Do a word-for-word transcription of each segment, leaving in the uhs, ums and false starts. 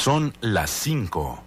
Son las cinco.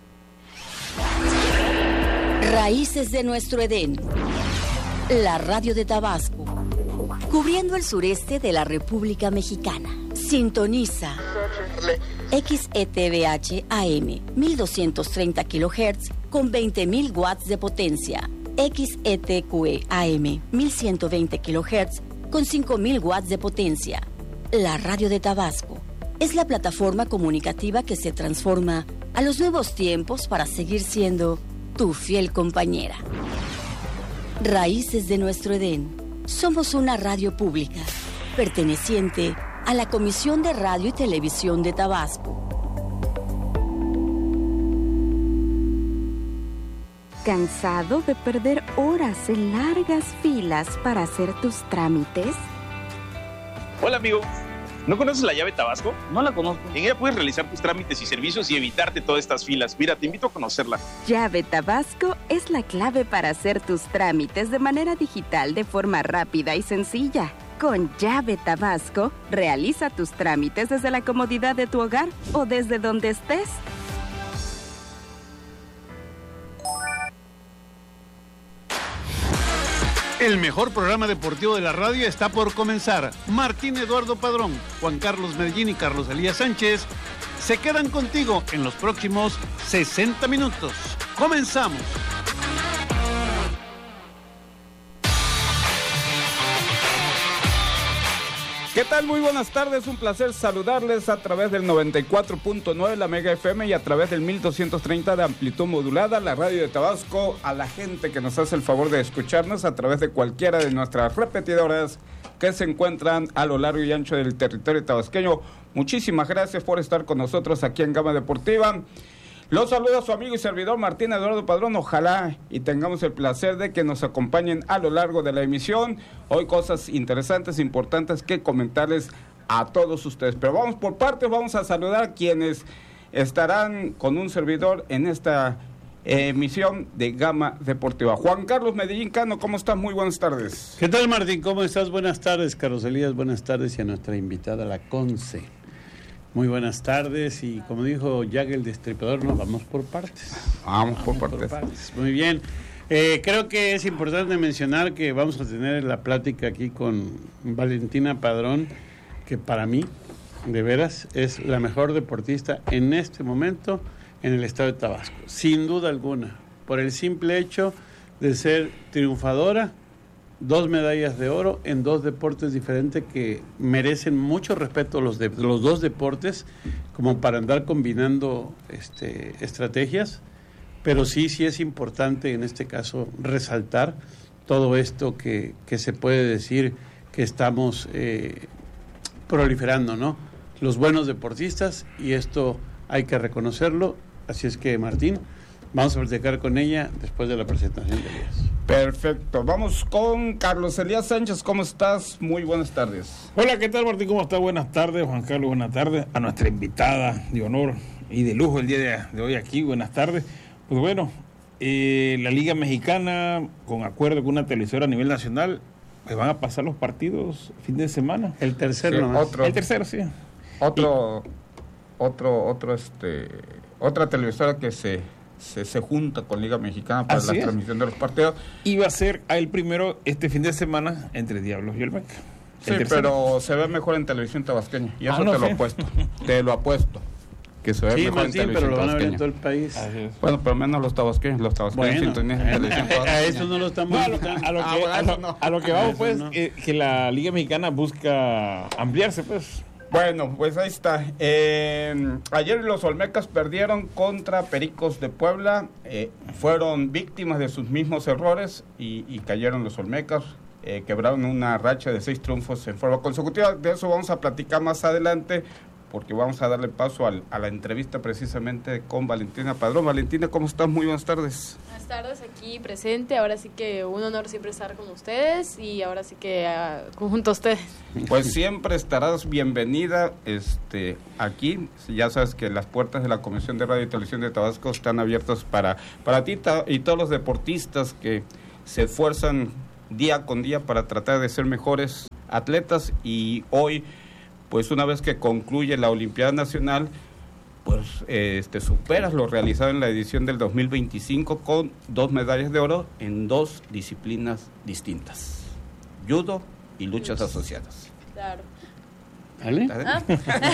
Raíces de nuestro Edén. La radio de Tabasco. Cubriendo el sureste de la República Mexicana. Sintoniza X E T V H A M mil doscientos treinta kilohertz con veinte mil watts de potencia. X E T Q E A M mil ciento veinte kilohertz con cinco mil watts de potencia. La radio de Tabasco es la plataforma comunicativa que se transforma a los nuevos tiempos para seguir siendo tu fiel compañera. Raíces de nuestro Edén. Somos una radio pública, perteneciente a la Comisión de Radio y Televisión de Tabasco. ¿Cansado de perder horas en largas filas para hacer tus trámites? Hola amigo, ¿no conoces la llave Tabasco? No la conozco. En ella puedes realizar tus trámites y servicios y evitarte todas estas filas. Mira, te invito a conocerla. Llave Tabasco es la clave para hacer tus trámites de manera digital de forma rápida y sencilla. Con Llave Tabasco, realiza tus trámites desde la comodidad de tu hogar o desde donde estés. El mejor programa deportivo de la radio está por comenzar. Martín Eduardo Padrón, Juan Carlos Medellín y Carlos Elías Sánchez se quedan contigo en los próximos sesenta minutos. ¡Comenzamos! ¿Qué tal? Muy buenas tardes, un placer saludarles a través del noventa y cuatro punto nueve, la Mega F M, y a través del mil doscientos treinta de amplitud modulada, la radio de Tabasco, a la gente que nos hace el favor de escucharnos a través de cualquiera de nuestras repetidoras que se encuentran a lo largo y ancho del territorio tabasqueño. Muchísimas gracias por estar con nosotros aquí en Gama Deportiva. Los saluda su amigo y servidor Martín Eduardo Padrón. Ojalá y tengamos el placer de que nos acompañen a lo largo de la emisión. Hoy cosas interesantes, importantes que comentarles a todos ustedes. Pero vamos por partes, vamos a saludar a quienes estarán con un servidor en esta eh, emisión de Gama Deportiva. Juan Carlos Medellín Cano, ¿cómo estás? Muy buenas tardes. ¿Qué tal, Martín? ¿Cómo estás? Buenas tardes, Carlos Elías. Buenas tardes y a nuestra invitada, la Conce. Muy buenas tardes y como dijo Jack el Destripador, nos vamos por partes. Vamos, vamos por, por partes. partes. Muy bien. Eh, creo que es importante mencionar que vamos a tener la plática aquí con Valentina Padrón, que para mí, de veras, es la mejor deportista en este momento en el estado de Tabasco. Sin duda alguna, por el simple hecho de ser triunfadora, dos medallas de oro en dos deportes diferentes que merecen mucho respeto los, de, los dos deportes, como para andar combinando este, estrategias, pero sí, sí es importante en este caso resaltar todo esto que, que se puede decir que estamos eh, proliferando, ¿no? Los buenos deportistas, y esto hay que reconocerlo. Así es que, Martín, vamos a platicar con ella después de la presentación de Elías. Perfecto, vamos con Carlos Elías Sánchez. ¿Cómo estás? Muy buenas tardes. Hola, ¿qué tal, Martín? ¿Cómo estás? Buenas tardes, Juan Carlos, buenas tardes. A nuestra invitada de honor y de lujo el día de, de hoy aquí, buenas tardes. Pues bueno, eh, la Liga Mexicana, con acuerdo con una televisora a nivel nacional, pues van a pasar los partidos fin de semana. El tercero, Sí, nomás. otro. El tercero, sí. Otro, y... otro, otro, este, otra televisora que se... Se, se junta con Liga Mexicana para Así la es. transmisión de los partidos. Y va a ser el primero este fin de semana entre Diablos y Olmeca. Sí, pero se ve mejor en televisión tabasqueña. Y eso Ah, no te sé. lo apuesto. Te lo apuesto. Que se ve Sí, mejor Martín, en pero televisión lo van a ver en tabasqueña. todo el país. Así es. Bueno, pero menos los tabasqueños. Los tabasqueños Bueno, sintonizan en televisión a, tabasqueña. a eso no lo estamos No, a lo, invitando. a lo que, Ah, bueno, a lo- eso no. a lo que A vamos, eso pues, no. eh, que la Liga Mexicana busca ampliarse, pues. Bueno, pues ahí está. Eh, ayer los Olmecas perdieron contra Pericos de Puebla. Eh, fueron víctimas de sus mismos errores y, y cayeron los Olmecas. Eh, quebraron una racha de seis triunfos en forma consecutiva. De eso vamos a platicar más adelante, porque vamos a darle paso al, a la entrevista precisamente con Valentina Padrón. Valentina, ¿cómo estás? Muy buenas tardes. Buenas tardes, aquí presente. Ahora sí que un honor siempre estar con ustedes y ahora sí que uh, junto a ustedes. Pues siempre estarás bienvenida este, aquí. Ya sabes que las puertas de la Comisión de Radio y Televisión de Tabasco están abiertas para, para ti ta- y todos los deportistas que se esfuerzan día con día para tratar de ser mejores atletas. Y hoy, pues una vez que concluye la Olimpiada Nacional, pues este, superas lo realizado en la edición del dos mil veinticinco con dos medallas de oro en dos disciplinas distintas, judo y luchas Luchas. asociadas. Claro. ¿Vale? ¿Ah?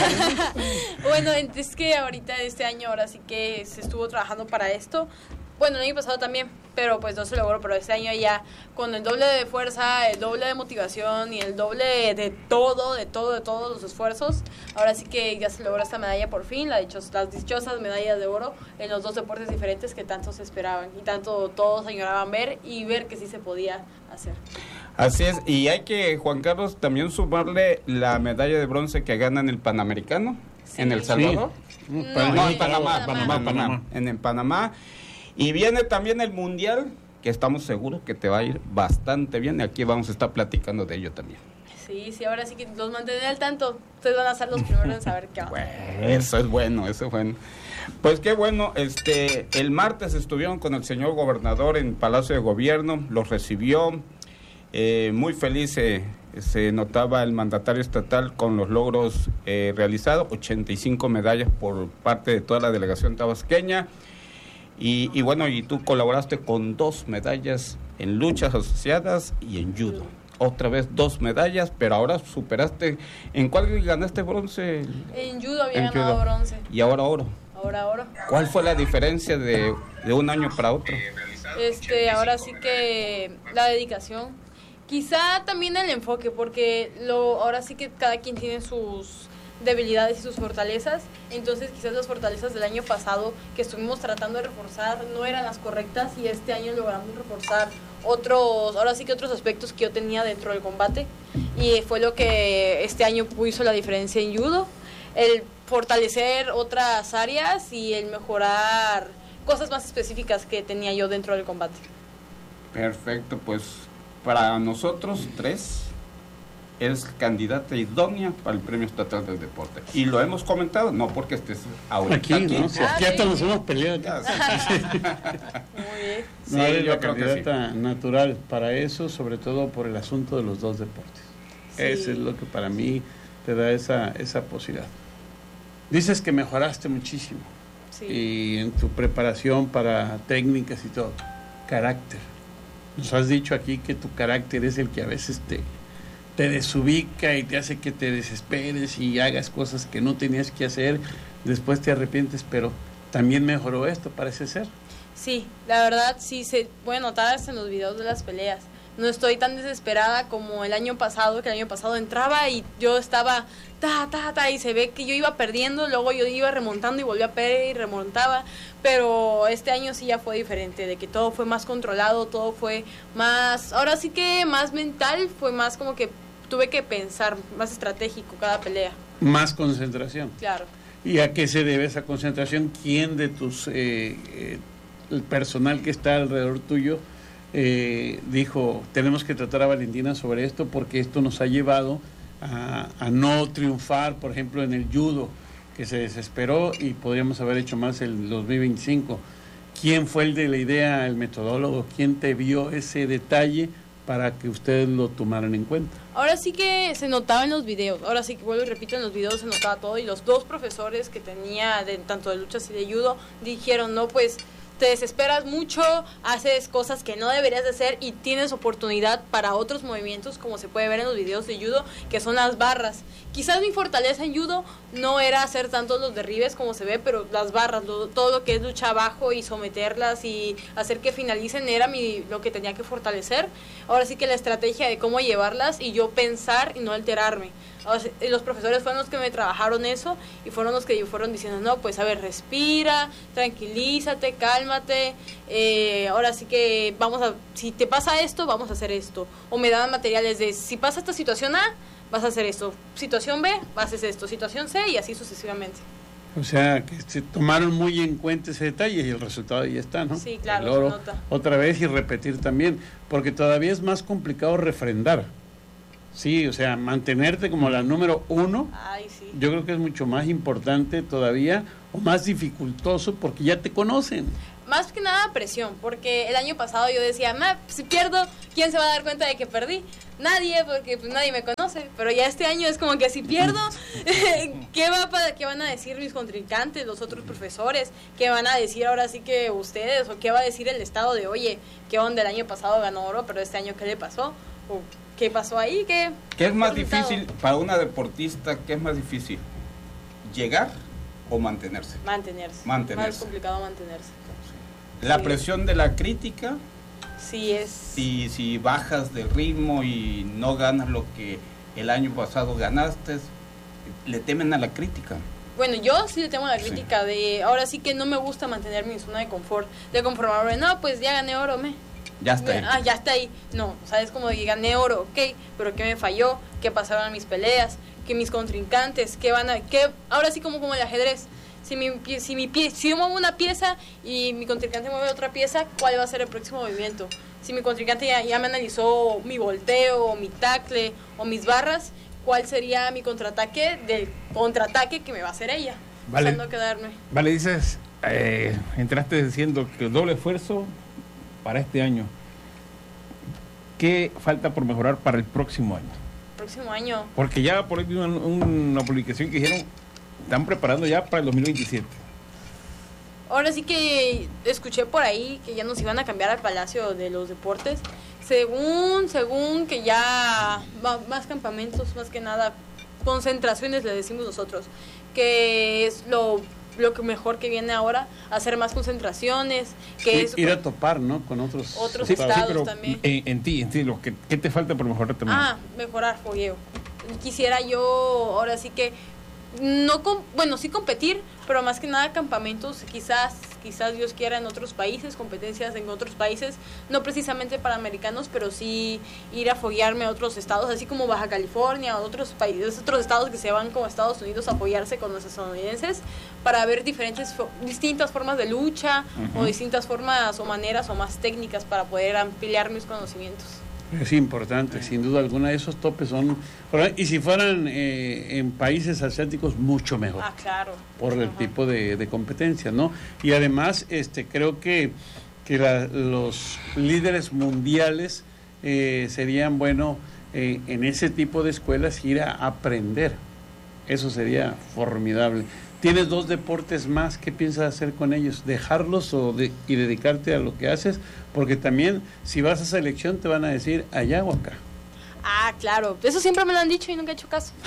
Bueno, es que ahorita este año ahora sí que se estuvo trabajando para esto. Bueno, el año pasado también, pero pues no se logró, pero este año ya con el doble de fuerza, el doble de motivación y el doble de todo, de todo, de todos los esfuerzos, ahora sí que ya se logró esta medalla por fin, la dichos, las dichosas medallas de oro en los dos deportes diferentes que tanto se esperaban y tanto todos añoraban ver y ver que sí se podía hacer. Así es, y hay que, Juan Carlos, también sumarle la medalla de bronce que gana en el Panamericano, Sí. en El Salvador. Sí. No, No, en Panamá, Panamá, Panamá, Panamá, en, en Panamá. Y viene también el Mundial, que estamos seguros que te va a ir bastante bien, y aquí vamos a estar platicando de ello también. Sí, sí, ahora sí que los mantendré al tanto. Ustedes van a ser los primeros en saber qué va. Bueno, eso es bueno, eso es bueno. Pues qué bueno, este, el martes estuvieron con el señor gobernador en Palacio de Gobierno, los recibió, eh, muy feliz eh, se notaba el mandatario estatal con los logros eh, realizados, ochenta y cinco medallas por parte de toda la delegación tabasqueña, y, y bueno, y tú colaboraste con dos medallas en luchas asociadas y en judo. Otra vez dos medallas, pero ahora superaste. ¿En cuál ganaste bronce? En judo había En ganado judo. bronce, Y ahora oro. ahora oro. ¿Cuál fue la diferencia de, de un año para otro? Este, ahora sí que la dedicación, quizá también el enfoque, porque lo, ahora sí que cada quien tiene sus debilidades y sus fortalezas, entonces quizás las fortalezas del año pasado que estuvimos tratando de reforzar no eran las correctas y este año logramos reforzar otros, ahora sí que otros aspectos que yo tenía dentro del combate y fue lo que este año hizo la diferencia en judo, el fortalecer otras áreas y el mejorar cosas más específicas que tenía yo dentro del combate. Perfecto, pues para nosotros tres es candidata idónea para el Premio Estatal del Deporte. Y lo hemos comentado, no porque estés ahorita Aquí, aquí. ¿no? Si aquí Ah, hasta sí, nos sí. hemos peleado. Ya, sí. Muy bien. Sí, No, eres yo la creo que sí. candidata natural para eso, sobre todo por el asunto de los dos deportes. Sí. Eso es lo que para mí te da esa, esa posibilidad. Dices que mejoraste muchísimo Sí. y en tu preparación para técnicas y todo. Carácter. Nos has dicho aquí que tu carácter es el que a veces te, te desubica y te hace que te desesperes y hagas cosas que no tenías que hacer, después te arrepientes, pero también mejoró esto, parece ser. Sí, la verdad sí se puede notar hasta en los videos de las peleas. No estoy tan desesperada como el año pasado, que el año pasado entraba y yo estaba ta, ta, ta, y se ve que yo iba perdiendo, luego yo iba remontando y volvía a perder y remontaba, pero este año sí ya fue diferente, de que todo fue más controlado, todo fue más, ahora sí que más mental, fue más como que tuve que pensar, más estratégico cada pelea, Más concentración. claro. ¿Y a qué se debe esa concentración? ¿Quién de tus, eh, eh, el personal que está alrededor tuyo, eh, dijo, tenemos que tratar a Valentina sobre esto porque esto nos ha llevado a, a no triunfar, por ejemplo, en el judo, que se desesperó y podríamos haber hecho más el dos mil veinticinco? ¿Quién fue el de la idea, el metodólogo? ¿Quién te vio ese detalle para que ustedes lo tomaran en cuenta? Ahora sí que se notaba en los videos, ahora sí que vuelvo y repito, en los videos se notaba todo y los dos profesores que tenía de tanto de luchas y de judo dijeron, no, pues te desesperas mucho, haces cosas que no deberías de hacer y tienes oportunidad para otros movimientos como se puede ver en los videos de judo, que son las barras. Quizás mi fortaleza en judo no era hacer tantos los derribes como se ve, pero las barras, lo, todo lo que es lucha abajo y someterlas y hacer que finalicen era mi, lo que tenía que fortalecer. Ahora sí que la estrategia de cómo llevarlas y yo pensar y no alterarme. O sea, los profesores fueron los que me trabajaron eso y fueron los que fueron diciendo, no, pues a ver, respira, tranquilízate, cálmate, eh, ahora sí que vamos a, si te pasa esto, vamos a hacer esto. O me daban materiales de, si pasa esta situación A, vas a hacer esto, situación B, vas a hacer esto, situación C y así sucesivamente. O sea, que se tomaron muy en cuenta ese detalle y el resultado ya está, ¿no? Sí, claro, El oro se nota. otra vez y repetir también, porque todavía es más complicado refrendar. Sí, o sea, mantenerte como la número uno, Ay, sí. yo creo que es mucho más importante todavía o más dificultoso porque ya te conocen. más que nada presión, porque el año pasado yo decía, "Ma, si pierdo, ¿quién se va a dar cuenta de que perdí? Nadie, porque pues nadie me conoce". Pero ya este año es como que si pierdo, ¿qué va para, qué van a decir mis contrincantes, los otros profesores? ¿Qué van a decir ahora sí que ustedes? ¿O qué va a decir el Estado de, oye, qué onda, el año pasado ganó oro, pero este año qué le pasó? ¿O qué pasó ahí? ¿Qué, ¿Qué es más resultado? difícil para una deportista? ¿Qué es más difícil? ¿Llegar o mantenerse? Mantenerse. Mantenerse. Más complicado mantenerse. La Sí. presión de la crítica, Sí, es... si, si bajas de ritmo y no ganas lo que el año pasado ganaste, le temen a la crítica. Bueno, yo sí le tengo la Sí. crítica de, ahora sí que no me gusta mantener mi zona de confort, de conformarme, no, pues ya gané oro, me. Ya está ahí. Ah, ya está ahí. No, o sea, es como de gané oro, ok, pero ¿qué me falló? ¿Qué pasaron en mis peleas? ¿Qué mis contrincantes? ¿Qué van a...? Qué, ahora sí como como el ajedrez. Si mi, pie- si mi pie, si yo muevo una pieza y mi contrincante mueve otra pieza, ¿cuál va a ser el próximo movimiento? Si mi contrincante ya, ya me analizó mi volteo, o mi tackle, o mis barras, ¿cuál sería mi contraataque del contraataque que me va a hacer ella? Vale. O sea, no quedarme. Vale, dices, eh, entraste diciendo que doble esfuerzo para este año. ¿Qué falta por mejorar para el próximo año? Próximo año. Porque ya por ahí vi una, una publicación que dijeron, están preparando ya para el dos mil veintisiete. Ahora sí que escuché por ahí que ya nos iban a cambiar al Palacio de los Deportes. Según, según que ya va- más campamentos, más que nada, concentraciones le decimos nosotros, que es lo, lo que mejor que viene ahora, hacer más concentraciones, que Ir, es... ir a topar, ¿no? Con otros, Otros Sí, estados sí, pero también. En, en ti, en ti, lo que, ¿qué te falta por mejorar también? Ah, mejorar fogueo. Quisiera yo, ahora sí que, no com- bueno, sí competir, pero más que nada campamentos, quizás, quizás Dios quiera en otros países, competencias en otros países, no precisamente para americanos, pero sí ir a foguearme a otros estados, así como Baja California, o otros países, otros estados que se van como Estados Unidos a foguearse con los estadounidenses, para ver diferentes, fo- distintas formas de lucha, o distintas formas o maneras o más técnicas para poder ampliar mis conocimientos. Es importante, sin duda alguna. Esos topes son... Y si fueran eh, en países asiáticos, mucho mejor. Ah, claro. Por el Ajá. tipo de, de competencia, ¿no? Y además, este, creo que, que la- los líderes mundiales eh, serían, bueno, eh, en ese tipo de escuelas ir a aprender. Eso sería formidable. Tienes dos deportes más, ¿qué piensas hacer con ellos? ¿Dejarlos o de- y dedicarte a lo que haces? Porque también, si vas a selección, te van a decir allá o acá. Ah, claro. Eso siempre me lo han dicho y nunca he hecho caso.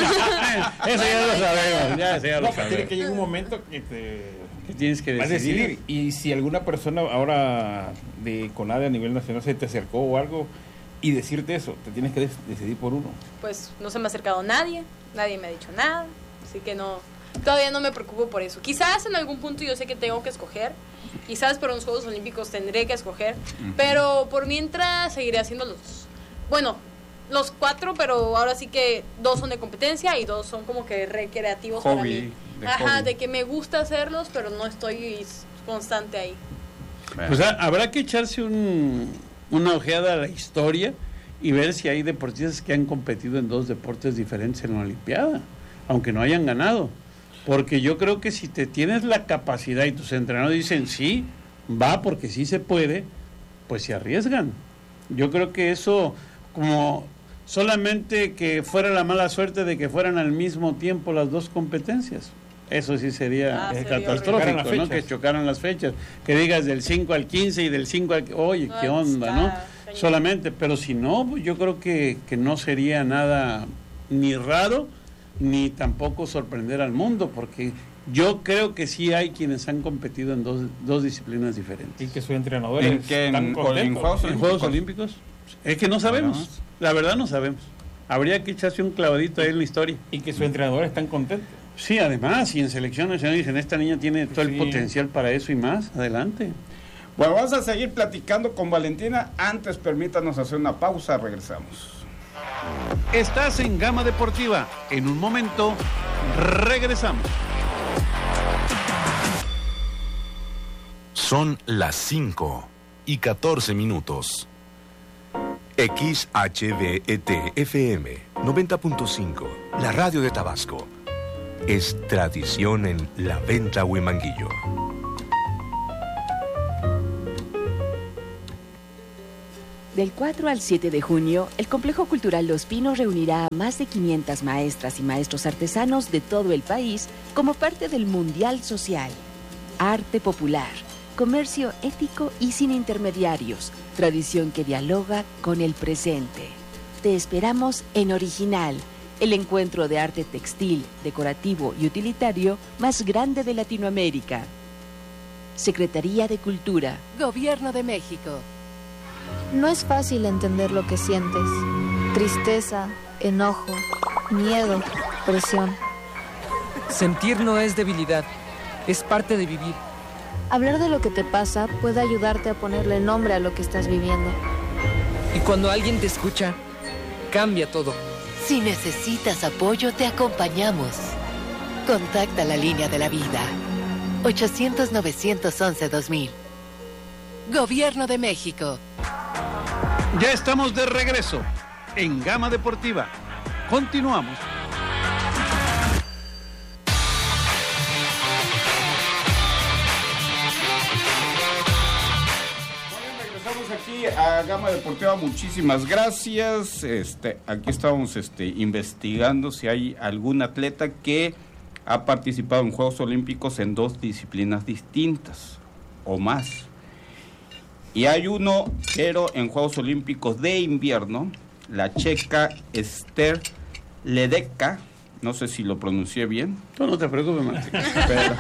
Eso ya lo sabemos, ya, eso ya No, lo pues tiene sabemos. que llegar un momento que te Que tienes que vas a decidir. decidir. Y si alguna persona ahora de CONADE a nivel nacional se te acercó o algo y decirte eso, te tienes que des- decidir por uno. Pues no se me ha acercado nadie, nadie me ha dicho nada, así que no, todavía no me preocupo por eso. Quizás en algún punto yo sé que tengo que escoger, quizás para los Juegos Olímpicos tendré que escoger, pero por mientras seguiré haciendo los, bueno, los cuatro, pero ahora sí que dos son de competencia y dos son como que recreativos para Hobby, mí. de Ajá, hobby. de que me gusta hacerlos, pero no estoy constante ahí. O sea, habrá que echarse un, una ojeada a la historia y ver si hay deportistas que han competido en dos deportes diferentes en la Olimpiada, aunque no hayan ganado. Porque yo creo que si te tienes la capacidad y tus entrenadores dicen sí, va porque sí se puede, pues se arriesgan. Yo creo que eso, como solamente que fuera la mala suerte de que fueran al mismo tiempo las dos competencias. Eso sí sería Ah, eh, sería catastrófico, horrible. ¿no? Chocaran las Que fechas. chocaran las fechas. Que digas del cinco al quince y del cinco al... Oye, Ah, ¿qué pues onda, está no? cañón. Solamente, pero si no, pues yo creo que, que no sería nada ni raro, ni tampoco sorprender al mundo, porque yo creo que sí hay quienes han competido en dos, dos disciplinas diferentes. Y que sus entrenadores ¿En qué? están ¿En- contentos. en Juegos ¿En Juegos Olímpicos? Es que no sabemos, la verdad no sabemos. Habría que echarse un clavadito ahí en la historia. Y que sus entrenadores están contentos. Sí, además, y en selección nacional dicen, esta niña tiene todo el Sí. potencial para eso y más, adelante. Bueno, vamos a seguir platicando con Valentina. Antes, permítanos hacer una pausa, regresamos. Estás en Gama Deportiva. En un momento, regresamos. Son las cinco y catorce minutos. X H V E T F M noventa punto cinco, la radio de Tabasco. Es tradición en La Venta Huimanguillo. Del cuatro al siete de junio, el Complejo Cultural Los Pinos reunirá a más de quinientas maestras y maestros artesanos de todo el país como parte del Mundial Social. Arte popular, comercio ético y sin intermediarios, tradición que dialoga con el presente. Te esperamos en Original, el encuentro de arte textil, decorativo y utilitario más grande de Latinoamérica. Secretaría de Cultura. Gobierno de México. No es fácil entender lo que sientes. Tristeza, enojo, miedo, presión. Sentir no es debilidad, es parte de vivir. Hablar de lo que te pasa puede ayudarte a ponerle nombre a lo que estás viviendo. Y cuando alguien te escucha, cambia todo. Si necesitas apoyo, te acompañamos. Contacta la línea de la vida. ochocientos, novecientos once, dos mil. Gobierno de México. Ya estamos de regreso en Gama Deportiva. Continuamos. Regresamos aquí a Gama Deportiva, muchísimas gracias. Este, aquí estamos este, investigando si hay algún atleta que ha participado en Juegos Olímpicos en dos disciplinas distintas o más. Y hay uno, pero en Juegos Olímpicos de invierno, la checa Esther Ledecky, no sé si lo pronuncié bien. Tú no te preocupes, Martín. Pero,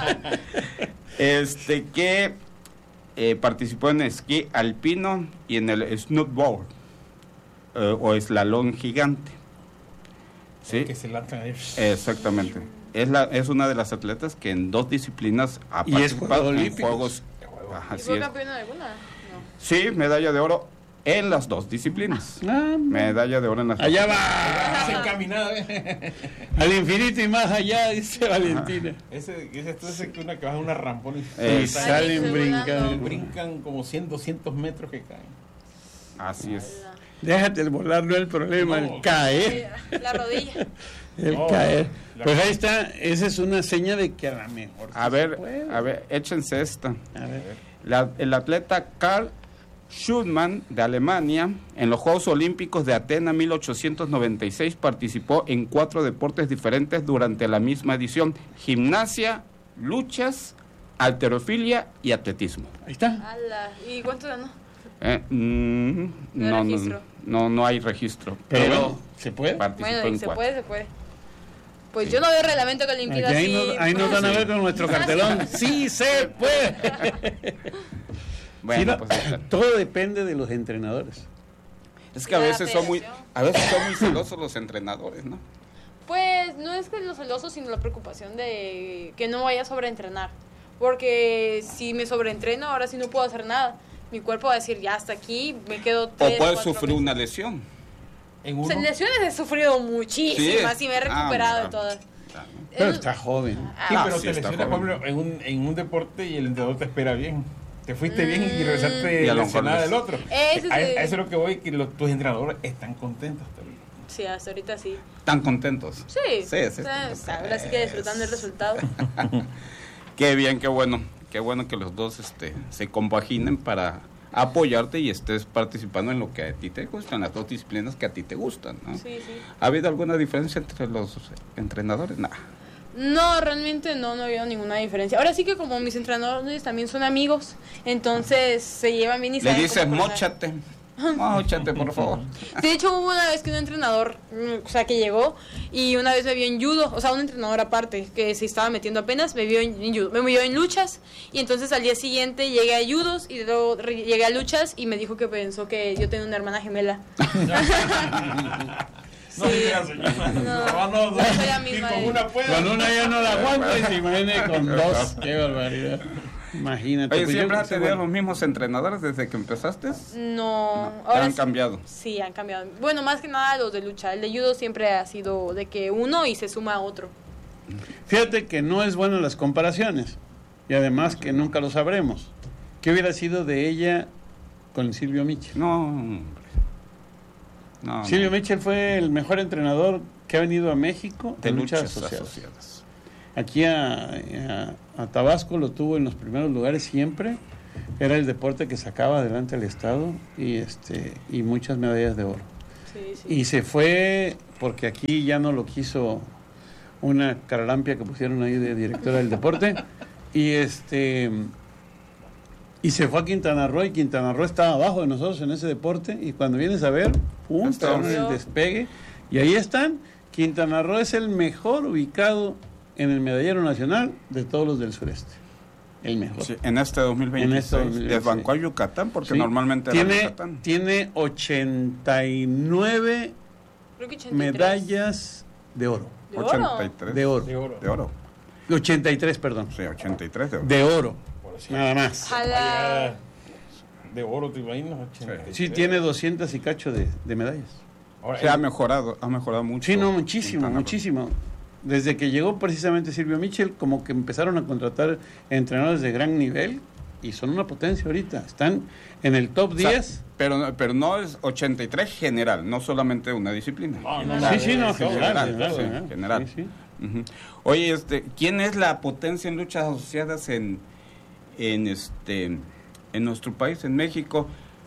este, que eh, participó en esquí alpino y en el snowboard, eh, o eslalón gigante. ¿Sí? Que se lanzan ahí. Exactamente. Es, la, es una de las atletas que en dos disciplinas ha ¿Y es participado en olímpicos? Juegos. ¿Y fue campeona de alguna? No. Sí, medalla de oro en las dos disciplinas. Ah, medalla de oro en las dos. Allá va. Se encaminada. Al infinito y más allá, dice Valentina. Ese, ese, ese es una que baja una rampón y, Eh, y salen brincando. Brincan como cien, doscientos metros que caen. Así es. Déjate el volar, no el problema, No. el caer. La rodilla. El No, caer. la- Pues ahí está, esa es una seña de que a lo mejor. A sí ver, se puede. a ver, échense esta. A ver. La- el atleta Karl Schumann de Alemania, en los Juegos Olímpicos de Atenas mil ochocientos noventa y seis, participó en cuatro deportes diferentes durante la misma edición: gimnasia, luchas, halterofilia y atletismo. Ahí está. Ala. ¿Y cuánto ganó? Eh, mm, No hay no, no, registro. no, no hay registro. Pero Pero bueno, ¿se puede? participó Bueno, en se cuatro. puede, se puede. Pues yo no veo reglamento que le impida Aquí así. ahí, nos, ahí nos van a ver con nuestro cartelón. ¡Sí se puede! Bueno, Sí, no, pues, ahí está. todo depende de los entrenadores. Es que a La veces son muy, federación. a veces son muy celosos los entrenadores, ¿no? Pues no es que lo celoso, sino la preocupación de que no vaya a sobreentrenar. Porque si me sobreentreno, ahora sí no puedo hacer nada. Mi cuerpo va a decir, ya hasta aquí, me quedo tres, O puedes cuatro sufrir meses. una lesión. En O uno, sea, lesiones he sufrido muchísimas Sí. y me he recuperado Ah, de todas. claro. Pero Es- está joven. sí, Ah, pero sí, te está lesionas, por joven. ejemplo, en un, en un deporte y el entrenador te espera bien. Te fuiste bien y regresaste Y a lo lesionada mejor del otro. Ese a, a sí. eso es lo que voy, que los, tus entrenadores están contentos también. Sí, hasta ahorita sí. Están contentos. Sí, Sí, sí, o sí, sea, sí. ahora sí que disfrutando el resultado. Qué bien, qué bueno. Qué bueno que los dos este, se compaginen para apoyarte y estés participando en lo que a ti te gusta, en las dos disciplinas que a ti te gustan, ¿no? Sí, sí. ¿Ha habido alguna diferencia entre los entrenadores? Nah. No, realmente no, no veo ninguna diferencia. Ahora sí que como mis entrenadores también son amigos, entonces se llevan bien y Le saben dices, cómo trabajar. móchate. Móchate, por favor. De hecho, hubo una vez que un entrenador, mm, o sea, que llegó y una vez me vio en judo, o sea, un entrenador aparte, que se estaba metiendo apenas, me vio en, en judo, me vio en luchas, y entonces al día siguiente llegué a judos y luego re- llegué a luchas y me dijo que pensó que yo tenía una hermana gemela. No, Sí. ya, señor. No, No, no, no soy la misma y con de- una pueda. Con una ya no la aguanta y se imagina con dos. Qué barbaridad. Imagínate. Oye, pues ¿siempre yo- has tenido los mismos entrenadores desde que empezaste? No, No, ahora han sí- cambiado. Sí, han cambiado. Bueno, más que nada los de lucha. El de judo siempre ha sido de que uno y se suma a otro. Fíjate que no es bueno las comparaciones. Y además que nunca lo sabremos. ¿Qué hubiera sido de ella con Silvio Michel? No, hombre. No, Silvio no. Michel fue el mejor entrenador que ha venido a México De en luchas luchas asociadas. asociadas. Aquí a, a- a Tabasco lo tuvo en los primeros lugares siempre. era el deporte que sacaba adelante al Estado y, este, y muchas medallas de oro. Sí, sí. Y se fue porque aquí ya no lo quiso una caralampia que pusieron ahí de directora del deporte y este y se fue a Quintana Roo y Quintana Roo estaba abajo de nosotros en ese deporte y cuando vienes a ver, un en el despegue y ahí están. Quintana Roo es el mejor ubicado en el medallero nacional de todos los del sureste. El mejor. Sí, en este dos mil veintiséis. En este dos mil veintiséis. Desbancó a Yucatán porque Sí. normalmente tiene, era Yucatán. Tiene ochenta y nueve Creo que ochenta y tres. medallas de oro. ¿De oro? ochenta y tres. De oro. De oro. De oro. ochenta y tres, perdón. Sí, ochenta y tres de oro. De oro. Por así. Nada más. Ojalá. De oro, ¿te imaginas? ochenta y tres. Sí, tiene doscientas y cacho de, de medallas. Ahora, Se ha mejorado, ha mejorado mucho. Sí, no, muchísimo, Quintana Roo. muchísimo. Desde que llegó precisamente Silvio Mitchell, como que empezaron a contratar entrenadores de gran nivel y son una potencia ahorita. Están en el top O sea, diez. pero, pero no es ochenta y tres general, no solamente una disciplina. No, no, Sí, sí, no, Sí, general. general, general, sí, general. general. Sí, sí. Ujú. Oye, este, ¿quién es la potencia en luchas asociadas en, en este, en nuestro país, en México?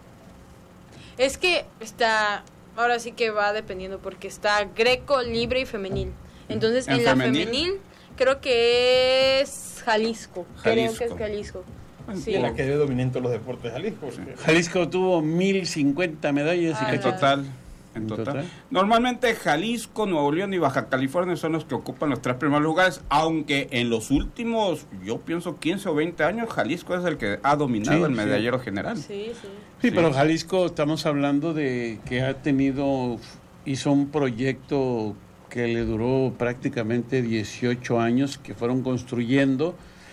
Es que está, ahora sí que va dependiendo, porque está greco, libre y femenil. Entonces, ¿En en, la femenil? femenil, creo que es Jalisco. Creo Jalisco. que es Jalisco. Sí. Es la que debe dominar en todos los deportes de Jalisco. porque- Jalisco tuvo mil cincuenta medallas y Ah, En cacho. total. En ¿En total. total? Normalmente Jalisco, Nuevo León y Baja California son los que ocupan los tres primeros lugares, aunque en los últimos, yo pienso quince o veinte años, Jalisco es el que ha dominado Sí, el sí. medallero general. Sí, sí. Sí, Sí. pero Jalisco estamos hablando de que ha tenido, hizo un proyecto que le duró prácticamente dieciocho años, que fueron construyendo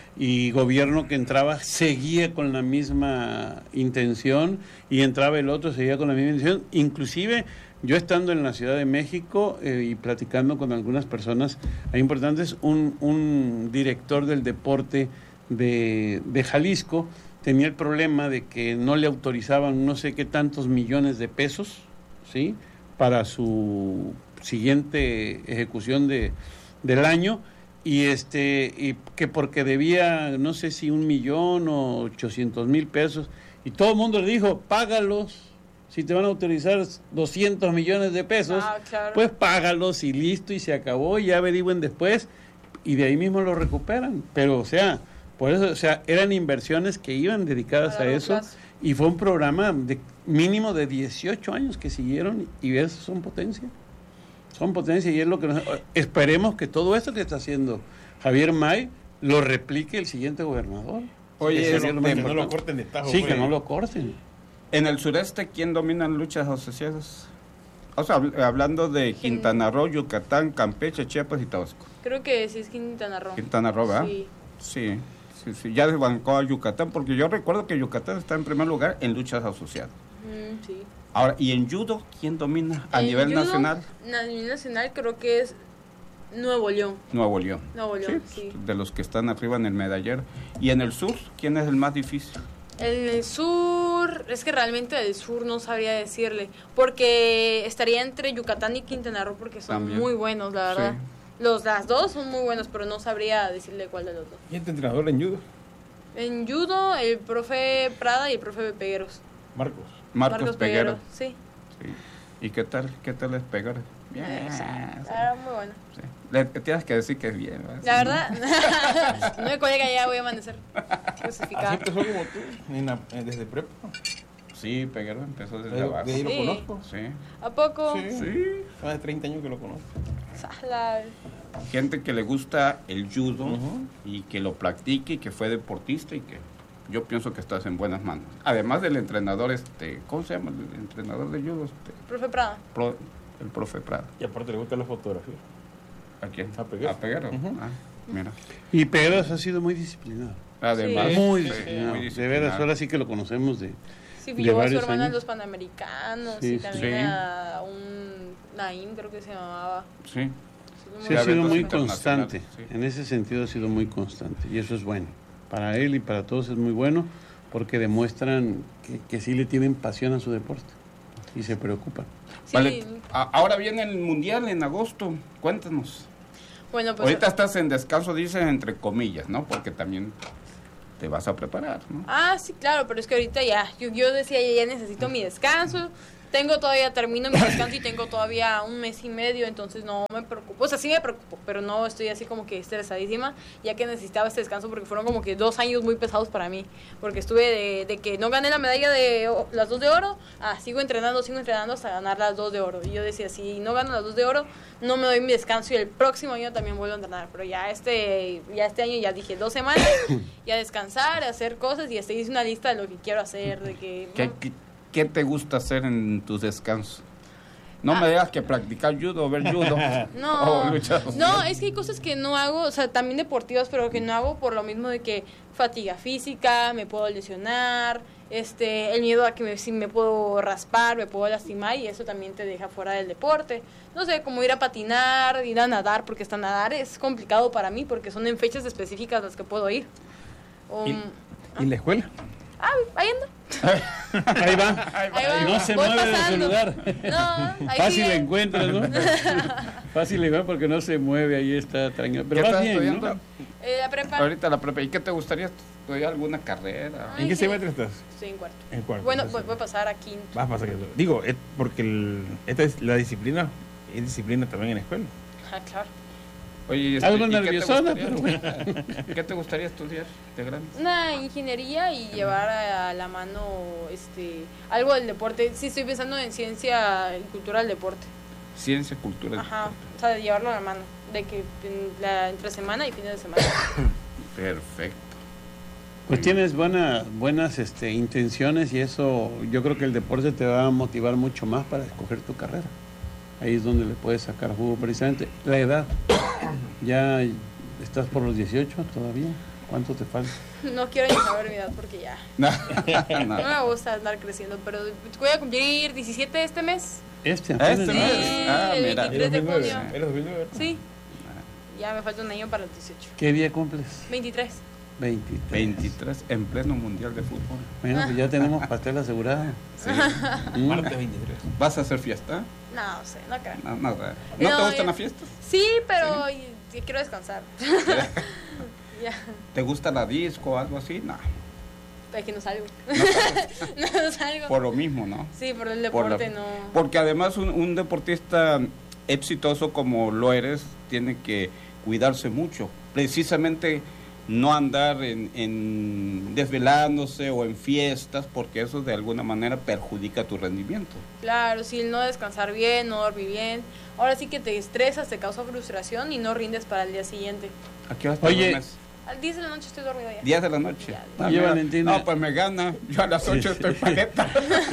y gobierno que entraba seguía con la misma intención y entraba el otro, seguía con la misma intención. Inclusive yo estando en la Ciudad de México eh, y platicando con algunas personas hay importantes, un, un director del deporte de, de Jalisco tenía el problema de que no le autorizaban no sé qué tantos millones de pesos, ¿sí?, para su siguiente ejecución de, del año, y este y que porque debía no sé si un millón o ochocientos mil pesos, y todo el mundo le dijo, págalos, si te van a autorizar doscientos millones de pesos, Ah, claro. pues págalos y listo, y se acabó, y ya averigüen después, y de ahí mismo lo recuperan. Pero, o sea, por eso, o sea, eran inversiones que iban dedicadas A a largo eso, plazo. y fue un programa de mínimo de dieciocho años que siguieron, y esos son potencia. Son potencia, y es lo que nos, esperemos que todo esto que está haciendo Javier May lo replique el siguiente gobernador. Oye, Ese este, sería lo más Que no lo importante. corten de tajo. Sí, pues. que no lo corten. En el sureste, ¿quién domina en luchas asociadas? O sea, habl- hablando de Quintana Roo, Yucatán, Campeche, Chiapas y Tabasco. Creo que sí es Quintana Roo. Quintana Roo, ¿verdad? Sí. Sí, sí, sí. Ya desbancó a Yucatán, porque yo recuerdo que Yucatán está en primer lugar en luchas asociadas. Mm, sí. Ahora, ¿y en judo quién domina a En nivel judo, nacional? A nivel nacional creo que es Nuevo León. Nuevo León. Nuevo León, Sí, sí. de los que están arriba en el medallero. ¿Y en el sur quién es el más difícil? En el sur, es que realmente del sur no sabría decirle, porque estaría entre Yucatán y Quintana Roo, porque son También. muy buenos, la verdad. Los, las dos son muy buenos, pero no sabría decirle cuál de los dos. ¿Y este entrenador en judo? En judo, el profe Prada y el profe Pegueros. Marcos. Marcos, Peguero. Sí. Sí. ¿Y qué tal? ¿Qué tal es Peguero? Bien. Era muy bueno. Sí. Le tienes que decir que es bien. ¿verdad? La verdad, no me colega, ya voy a amanecer Así crucificada. empezó como tú, en la- eh, desde prepa. Sí, Peguero empezó desde De- abajo. de ahí lo Sí. conozco. Sí. ¿A poco? Sí. Sí. Más de treinta años que lo conozco. Sala. Gente que le gusta el judo Ujú. y que lo practique y que fue deportista y que yo pienso que estás en buenas manos. Además del entrenador, este, ¿cómo se llama? El entrenador de judo, este, Profe Prada. pro- el profe Prada. Y aparte le gusta la fotografía. ¿A quién? A Peguero. A Peguero. Ujú. Ah, mira. Y Pegueros ha sido muy disciplinado. Además, Sí. Muy sí, disciplinado. muy De disciplinado. veras, ahora sí que lo conocemos de... Sí, De llevó a su varios hermana a años. los Panamericanos Sí, y sí. también Sí. a un Naim, creo que se llamaba. Sí. Sí, Sí, ha De sido eventos muy internacionales, constante. sí. En ese sentido ha sido muy constante. Y eso es bueno. Para él y para todos es muy bueno porque demuestran que, que sí le tienen pasión a su deporte y se preocupan. Sí, Vale. A- ahora viene el mundial en agosto. Cuéntanos. bueno, pues Ahorita estás en descanso, dices entre comillas, ¿no? Porque también te vas a preparar, ¿no? Ah, sí, claro, pero es que ahorita ya, yo, yo decía, ya, ya necesito mi descanso. Tengo todavía, termino mi descanso y tengo todavía un mes y medio, entonces no me preocupo. O sea, sí me preocupo, pero no estoy así como que estresadísima, ya que necesitaba este descanso porque fueron como que dos años muy pesados para mí. Porque estuve de, de que no gané la medalla de o, las dos de oro, ah, sigo entrenando, sigo entrenando hasta ganar las dos de oro. Y yo decía, si no gano las dos de oro, no me doy mi descanso y el próximo año también vuelvo a entrenar. Pero ya este, ya este año ya dije dos semanas, ya descansar, hacer cosas y hasta hice una lista de lo que quiero hacer, de que... ¿Qué, qué, qué te gusta hacer en tus descansos? No ah. me digas que practicar judo o ver judo. No, o luchar. No, es que hay cosas que no hago, o sea, también deportivas, pero que no hago por lo mismo de que fatiga física, me puedo lesionar, este, el miedo a que me, si me puedo raspar, me puedo lastimar y eso también te deja fuera del deporte. No sé, como ir a patinar, ir a nadar, porque hasta nadar es complicado para mí porque son en fechas específicas las que puedo ir. Um, ¿Y, ¿Y la escuela? Ah, ahí anda. Ahí va. Ahí va. Y no se Voy mueve pasando. de su lugar. No, ahí Fácil sigue. la encuentras, ¿no? Fácil le va porque no se mueve, ahí está tranquilo. Pero ¿Qué vas estás bien, estudiando? ¿no? Eh, la prepa. Ahorita la prepa. ¿Y qué te gustaría estudiar? ¿Alguna carrera? ¿En qué semestre estás? Estoy en cuarto. En cuarto. Bueno, Entonces, voy, voy a pasar a quinto. Vas a pasar que digo, es porque el, esta es la disciplina, es disciplina también en la escuela. Ah, claro. Oye, este, algo ¿y qué te nerviosona, gustaría- pero bueno. ¿Qué te gustaría estudiar de grande? Una ingeniería y llevar a, a la mano este algo del deporte. Sí, estoy pensando en ciencia y cultura del deporte. Ciencia, cultura. Ajá, o sea, de llevarlo a la mano. De que en la, entre semana y fines de semana. Perfecto. Pues tienes buena, buenas este, intenciones y eso yo creo que el deporte te va a motivar mucho más para escoger tu carrera. Ahí es donde le puedes sacar jugo precisamente. La edad, ya estás por los dieciocho todavía, ¿cuánto te falta? No quiero ni saber mi edad porque ya. No, No no. me gusta andar creciendo, pero voy a cumplir diecisiete este mes. Este, Este apenas, Sí, mes. Ah, el mira. veintitrés de ¿Era dos mil junio. nueve? ¿Era dos mil nueve? Sí. Ya me falta un año para el dieciocho. ¿Qué día cumples? veintitrés. veintitrés. veintitrés en pleno mundial de fútbol. Bueno, pues ya tenemos pastel asegurado. Sí. Mm. Martes veintitrés. ¿Vas a hacer fiesta? No sé, no creo. No, nada. ¿No, No, te gustan yo- las fiestas? Sí, pero y- y quiero descansar. Ya, ¿Te gusta la disco o algo así? No. es que no salgo. No, No salgo. por lo mismo, ¿no? Sí, por el Por la- deporte no. Porque además un, un deportista exitoso como lo eres tiene que cuidarse mucho. Precisamente no andar en, en desvelándose o en fiestas porque eso de alguna manera perjudica tu rendimiento. Claro, si no descansar bien, no dormir bien. Ahora sí que te estresas, te causa frustración y no rindes para el día siguiente. ¿A qué hora te Oye. duermes? Al diez de la noche estoy dormida ya. diez de la noche. Ya. Ah, Oye, mira. Valentina. No, pues me gana. Yo a las ocho Sí, estoy sí. paleta.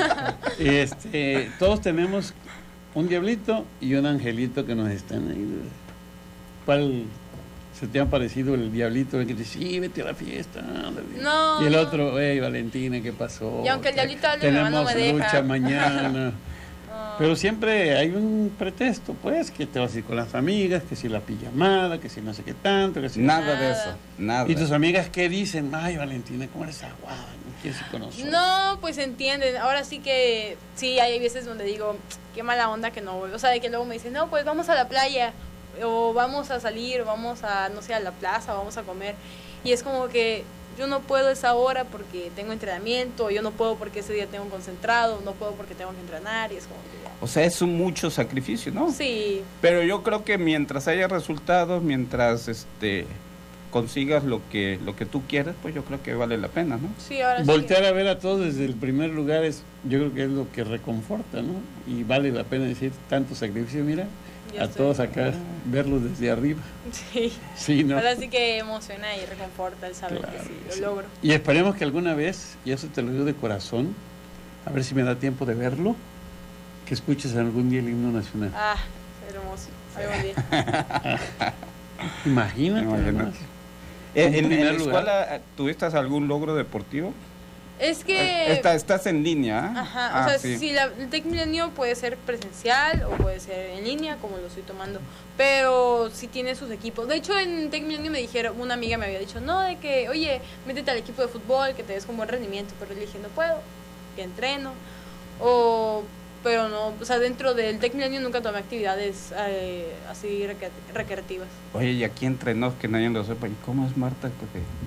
Este, todos tenemos un diablito y un angelito que nos están ahí. ¿Cuál se te ha parecido el diablito? El que te dice, sí, vete a la fiesta. ándale"? No, Y el no. otro, hey, Valentina, ¿qué pasó? Y aunque el diablito hable, mi mamá no Tenemos me deja. lucha mañana. Ah. Pero siempre hay un pretexto, pues, que te vas a ir con las amigas, que si la pijamada, que si no sé qué tanto, que si... Nada de Nada. eso. Nada. Y tus amigas, ¿qué dicen? Ay, Valentina, ¿cómo eres aguada? No quieres ir con nosotros. No, pues entienden. Ahora sí que sí, hay veces donde digo, qué mala onda que no voy. O sea, de que luego me dicen, no, pues vamos a la playa, o vamos a salir, o vamos a, no sé, a la plaza, o vamos a comer. Y es como que yo no puedo esa hora porque tengo entrenamiento, yo no puedo porque ese día tengo concentrado, no puedo porque tengo que entrenar, y es como que ya. O sea, es un mucho sacrificio, ¿no? Sí, Pero yo creo que mientras haya resultados, mientras este consigas lo que lo que tú quieres, pues yo creo que vale la pena, ¿no? sí, ahora sí. Voltear a ver a todos desde el primer lugar es, yo creo que es lo que reconforta, ¿no? Y vale la pena decir tanto sacrificio, mira, Ya a estoy. todos acá, verlos desde arriba. Sí. Sí, ¿no? Ahora sí que emociona y reconforta el saber Claro que sí, que lo sí. logro. Y esperemos que alguna vez, y eso te lo digo de corazón, a ver si me da tiempo de verlo, que escuches algún día el himno nacional. Ah, hermoso. Algún día. Imagínate. Imagínate. nomás. Eh, Un ¿En, en primer la lugar. escuela eh, tuviste algún logro deportivo? Es Eh, que... está- estás en línea, ¿eh? Ajá, Ah, o sea, sí. si la, el Tec Milenio puede ser presencial o puede ser en línea, como lo estoy tomando, pero sí tiene sus equipos. De hecho, en Tec Milenio me dijeron, una amiga me había dicho, no, de que, oye, métete al equipo de fútbol, que te des con buen rendimiento, pero le dije, no puedo, que entreno, o, pero no, o sea, dentro del Tec Milenio nunca tomé actividades eh, así recre- recreativas. Oye, y aquí entre nos, que nadie lo sepa, ¿y cómo es Marta? Porque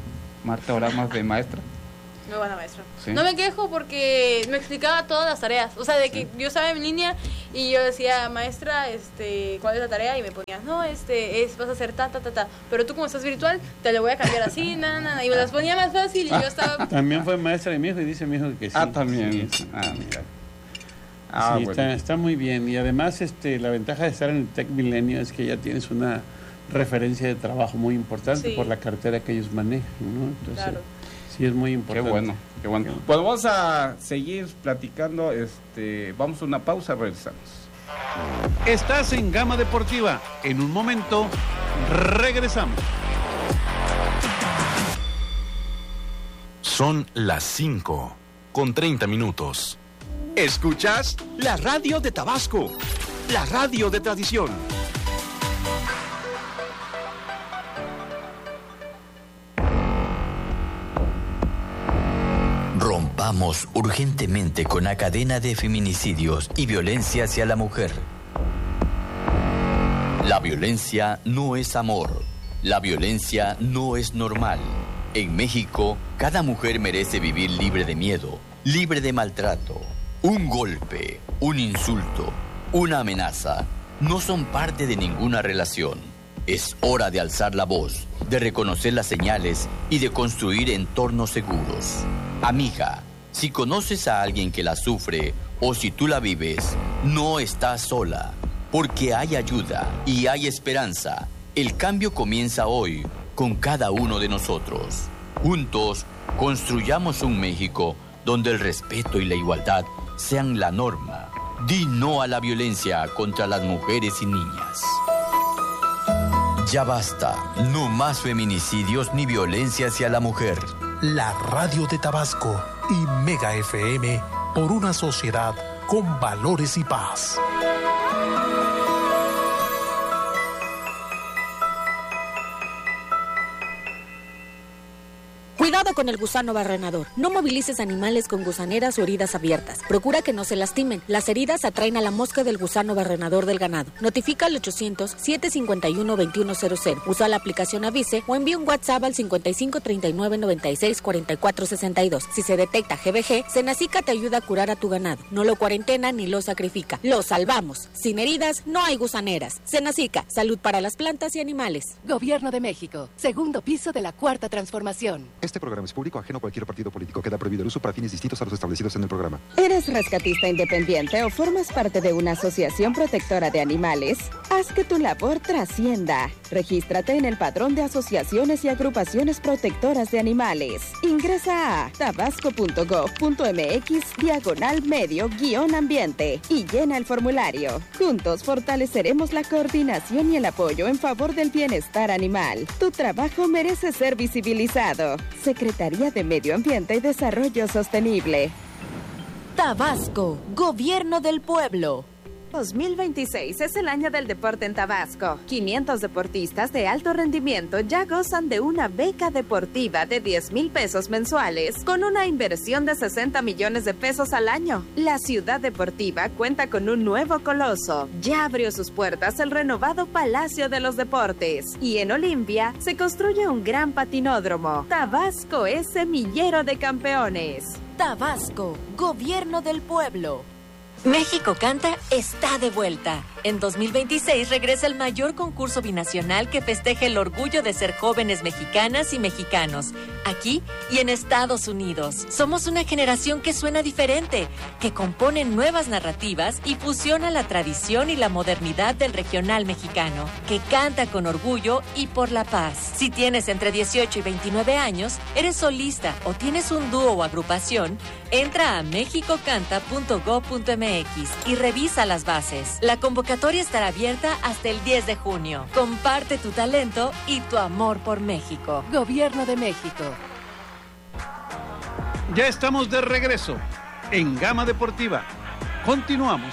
Marta, ahora más de maestra. Muy buena maestra. ¿Sí? No me quejo porque me explicaba todas las tareas. O sea, de que sí. yo estaba en línea y yo decía, maestra, este, ¿cuál es la tarea? Y me ponía, no, este, es, vas a hacer ta, ta, ta, ta. Pero tú como estás virtual, te lo voy a cambiar así, na, na, na. Y me las ponía más fácil y yo estaba... También fue maestra de mi hijo y dice mi hijo que sí. Ah, también. Sí, sí. Ah, mira. Ah, sí, bueno. está, está muy bien. Y además, este, la ventaja de estar en el Tec Milenio es que ya tienes una referencia de trabajo muy importante sí. por la cartera que ellos manejan, ¿no? Entonces, claro. sí es muy importante. Qué bueno, qué bueno. Bueno, vamos a seguir platicando. Este, vamos a una pausa, regresamos. Estás en Gama Deportiva. En un momento, regresamos. Son las cinco con treinta minutos. Escuchas la radio de Tabasco, la radio de tradición. Rompamos urgentemente con la cadena de feminicidios y violencia hacia la mujer. La violencia no es amor. La violencia no es normal. En México, cada mujer merece vivir libre de miedo, libre de maltrato. Un golpe, un insulto, una amenaza no son parte de ninguna relación. Es hora de alzar la voz, de reconocer las señales y de construir entornos seguros. Amiga, si conoces a alguien que la sufre o si tú la vives, no estás sola, porque hay ayuda y hay esperanza. El cambio comienza hoy con cada uno de nosotros. Juntos, construyamos un México donde el respeto y la igualdad sean la norma. Di no a la violencia contra las mujeres y niñas. Ya basta, no más feminicidios ni violencia hacia la mujer. La radio de Tabasco y Mega F M por una sociedad con valores y paz. Cuidado con el gusano barrenador. No movilices animales con gusaneras o heridas abiertas. Procura que no se lastimen. Las heridas atraen a la mosca del gusano barrenador del ganado. Notifica al ochocientos, siete cincuenta y uno, veintiuno cero cero. Usa la aplicación Avise o envía un WhatsApp al cincuenta y cinco, treinta y nueve, noventa y seis, cuarenta y cuatro sesenta y dos. Si se detecta G B G, Senacica te ayuda a curar a tu ganado. No lo cuarentena ni lo sacrifica. Lo salvamos. Sin heridas no hay gusaneras. Senacica, salud para las plantas y animales. Gobierno de México. Segundo piso de la Cuarta Transformación. Este programa es público, ajeno a cualquier partido político. Queda prohibido el uso para fines distintos a los establecidos en el programa. ¿Eres rescatista independiente o formas parte de una asociación protectora de animales? Haz que tu labor trascienda. Regístrate en el padrón de asociaciones y agrupaciones protectoras de animales. Ingresa a tabasco punto gov punto mx diagonal medio guión ambiente y llena el formulario. Juntos fortaleceremos la coordinación y el apoyo en favor del bienestar animal. Tu trabajo merece ser visibilizado. Secretaría de Medio Ambiente y Desarrollo Sostenible. Tabasco, Gobierno del Pueblo. dos mil veintiséis es el año del deporte en Tabasco. quinientos deportistas de alto rendimiento ya gozan de una beca deportiva de diez mil pesos mensuales con una inversión de sesenta millones de pesos al año. La ciudad deportiva cuenta con un nuevo coloso. Ya abrió sus puertas el renovado Palacio de los Deportes y en Olimpia se construye un gran patinódromo. Tabasco es semillero de campeones. Tabasco, Gobierno del Pueblo. México Canta está de vuelta. En dos mil veintiséis regresa el mayor concurso binacional que festeja el orgullo de ser jóvenes mexicanas y mexicanos, aquí y en Estados Unidos. Somos una generación que suena diferente, que compone nuevas narrativas y fusiona la tradición y la modernidad del regional mexicano, que canta con orgullo y por la paz. Si tienes entre dieciocho y veintinueve años, eres solista o tienes un dúo o agrupación, entra a mexico canta punto gov punto mx y revisa las bases. La convocatoria estará abierta hasta el diez de junio. Comparte tu talento y tu amor por México. Gobierno de México. Ya estamos de regreso en Gama Deportiva. Continuamos.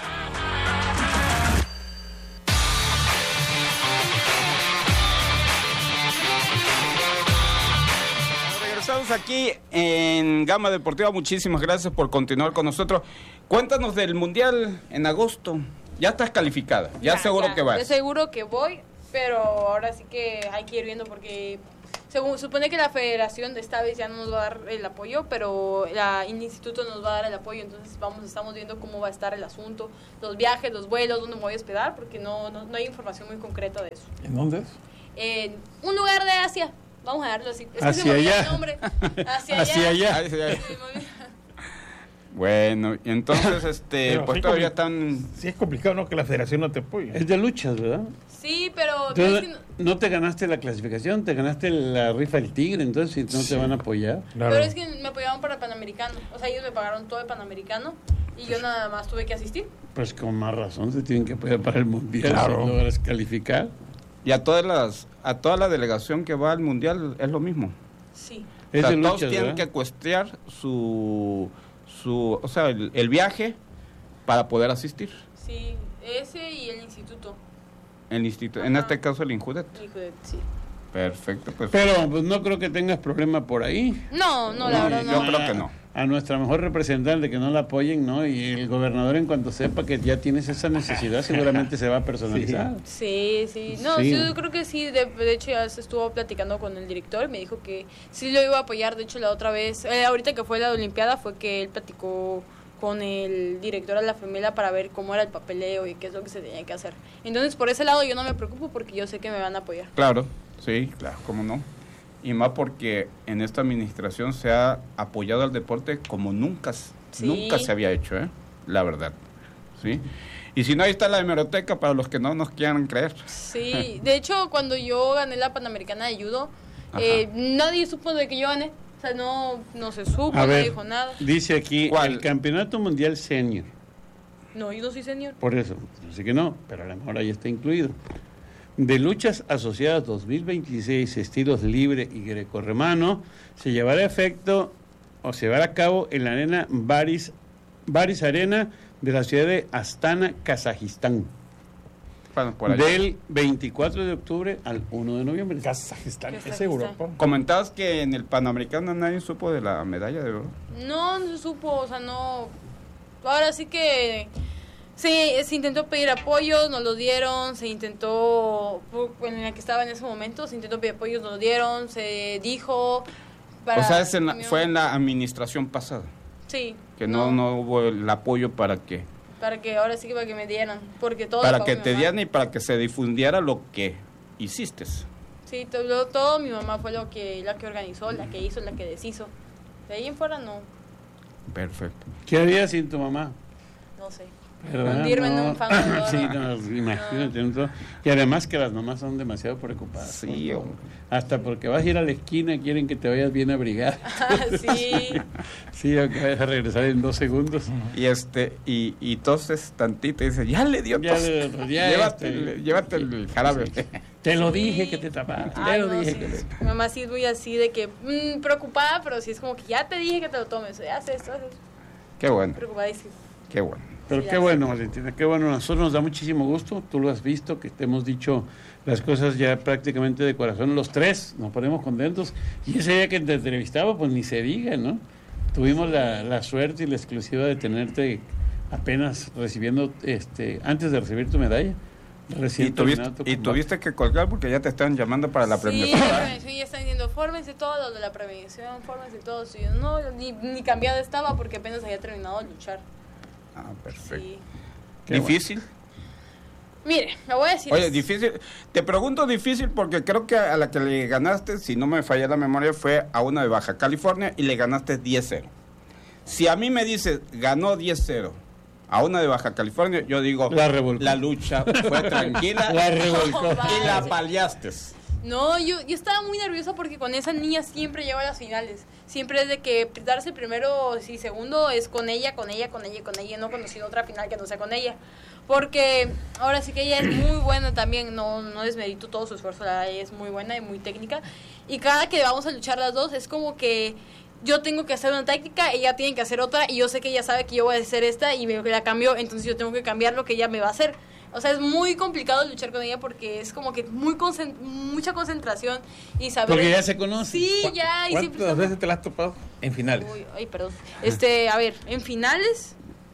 Regresamos aquí en Gama Deportiva. Muchísimas gracias por continuar con nosotros. Cuéntanos del Mundial en agosto. Ya estás calificada, ya, ya seguro ya, que vas. De seguro que voy, pero ahora sí que hay que ir viendo porque según supone que la federación de esta vez ya no nos va a dar el apoyo, pero la, el instituto nos va a dar el apoyo, entonces vamos, estamos viendo cómo va a estar el asunto, los viajes, los vuelos, dónde me voy a hospedar, porque no, no, no hay información muy concreta de eso. ¿En dónde es? En un lugar de Asia, vamos a darlo así. Es que hacia se me olvidó allá. el nombre. Hacia, Hacia allá. allá. Hacia allá. Sí, muy bien. Bueno, y entonces, este, Pero pues sí todavía compli- están... Sí es complicado, ¿no? Que la federación no te apoye. Es de luchas, ¿verdad? Sí, pero... Entonces, es que no- no te ganaste la clasificación, te ganaste la rifa del tigre, entonces no te van a apoyar. Claro. Pero es que me apoyaban para el Panamericano. O sea, ellos me pagaron todo el Panamericano y yo nada más tuve que asistir. Pues con más razón se tienen que apoyar para el mundial Claro. si logras calificar. Y a todas las, a toda la delegación que va al mundial es lo mismo. Sí. O Es sea, de todos luchas, tienen ¿verdad? que costear su, su, o sea, el, el viaje para poder asistir. Sí, ese y el instituto. El instituto, en este caso el Injudet. Hijo de- sí. Perfecto, pues. Pero pues no creo que tengas problema por ahí. No, no, la verdad yo no. creo que no. A nuestra mejor representante que no la apoyen, ¿no? Y el gobernador en cuanto sepa que ya tienes esa necesidad, seguramente se va a personalizar. Sí, sí. No, Sí. sí, yo creo que sí. De, de hecho, ya se estuvo platicando con el director y me dijo que sí lo iba a apoyar. De hecho, la otra vez, eh, ahorita que fue la Olimpiada, fue que él platicó con el director de la FEMELA para ver cómo era el papeleo y qué es lo que se tenía que hacer. Entonces, por ese lado yo no me preocupo porque yo sé que me van a apoyar. Claro, sí, claro, cómo no. Y más porque en esta administración se ha apoyado al deporte como nunca, Sí. nunca se había hecho, ¿eh? La verdad. ¿Sí? Y si no, ahí está la hemeroteca para los que no nos quieran creer. Sí, de hecho, cuando yo gané la Panamericana de Judo, Ajá. eh, nadie supo de que yo gané. O sea, no, no se supo, A no ver, dijo nada. dice aquí ¿Cuál? el Campeonato Mundial Senior. No, yo no soy señor. Por eso, así que no, pero a lo mejor ahí está incluido. De luchas asociadas dos mil veintiséis, estilos libre y grecorromano, se llevará a efecto o se llevará a cabo en la arena Baris, Baris Arena de la ciudad de Astana, Kazajistán. Bueno, por allá. Del veinticuatro de octubre al uno de noviembre. Kazajistán, es Kazajistán. Europa. Comentabas que en el Panamericano nadie supo de la medalla de oro. No, no se supo, o sea, no. Ahora sí que sí, se intentó pedir apoyo, nos lo dieron, se intentó, en la que estaba en ese momento, se intentó pedir apoyo, nos lo dieron, se dijo. Para, O sea, es en la- fue en la administración pasada, Sí. que no, no hubo el apoyo para que, Para que ahora sí que para que me dieran, porque todo. lo para pagó que mi te mamá. dieran y para que se difundiera lo que hiciste. Sí, todo, todo mi mamá fue lo que, la que organizó, la que hizo, la que deshizo. De ahí en fuera no, Perfecto. ¿Qué harías sin tu mamá? no sé. ¿Verdad? Hundirme en No. un fango de oro. Sí, no, imagínate. ¿no? Y además que las mamás son demasiado preocupadas. Sí, hombre. Hasta porque vas a ir a la esquina, quieren que te vayas bien abrigada. Ah, sí. Sí, aunque vayas a regresar en dos segundos. Y este, y, y toses tantito y dices, ya le dio Ya tos. le- ya llévate, este- el, llévate el jarabe. Te lo dije que te taparas. Te Ay, lo no, dije sí, que te... sí. Mi mamá sí es muy así de que mm, preocupada, pero sí es como que ya te dije que te lo tomes. Ya haces esto, haces esto. Qué bueno, Preocupadísimo. qué bueno. Pero Sí, qué ya bueno, Valentina, qué bueno. A nosotros nos da muchísimo gusto. Tú lo has visto, que te hemos dicho las cosas ya prácticamente de corazón. Los tres nos ponemos contentos. Y ese día que te entrevistaba, pues ni se diga, ¿no? Tuvimos la, la suerte y la exclusiva de tenerte apenas recibiendo, este, antes de recibir tu medalla. Recién Y tuviste, terminado tu y combate. tuviste que colgar porque ya te están llamando para la Sí, premiación. la prevención ya están diciendo, fórmense todos los de la prevención, fórmense todos. Y yo no, yo ni, ni cambiado estaba porque apenas había terminado de luchar. Ah, perfecto. Sí. Qué Difícil. Mire, me voy a decir. Oye, difícil. Te pregunto difícil porque creo que a la que le ganaste, si no me falla la memoria, fue a una de Baja California y le ganaste diez cero. Si a mí me dices, ganó diez cero a una de Baja California, yo digo, La revolcó. la lucha fue tranquila La revolcó. y la paliaste. No, yo, yo estaba muy nerviosa porque con esa niña siempre llego a las finales. Siempre es de que darse primero y segundo es con ella, con ella, con ella, con ella. No he conocido otra final que no sea con ella. Porque ahora sí que ella es muy buena también. No, no desmerito todo su esfuerzo. La ella es muy buena y muy técnica. Y cada que vamos a luchar las dos es como que yo tengo que hacer una táctica, ella tiene que hacer otra. Y yo sé que ella sabe que yo voy a hacer esta y me la cambió. Entonces yo tengo que cambiar lo que ella me va a hacer. O sea, es muy complicado luchar con ella porque es como que muy concent- mucha concentración y saber... Porque ya se conoce. Sí, ya. Y siempre ¿Cuántas veces te la has topado? En finales. Uy, ay, perdón. Este, a ver, en finales,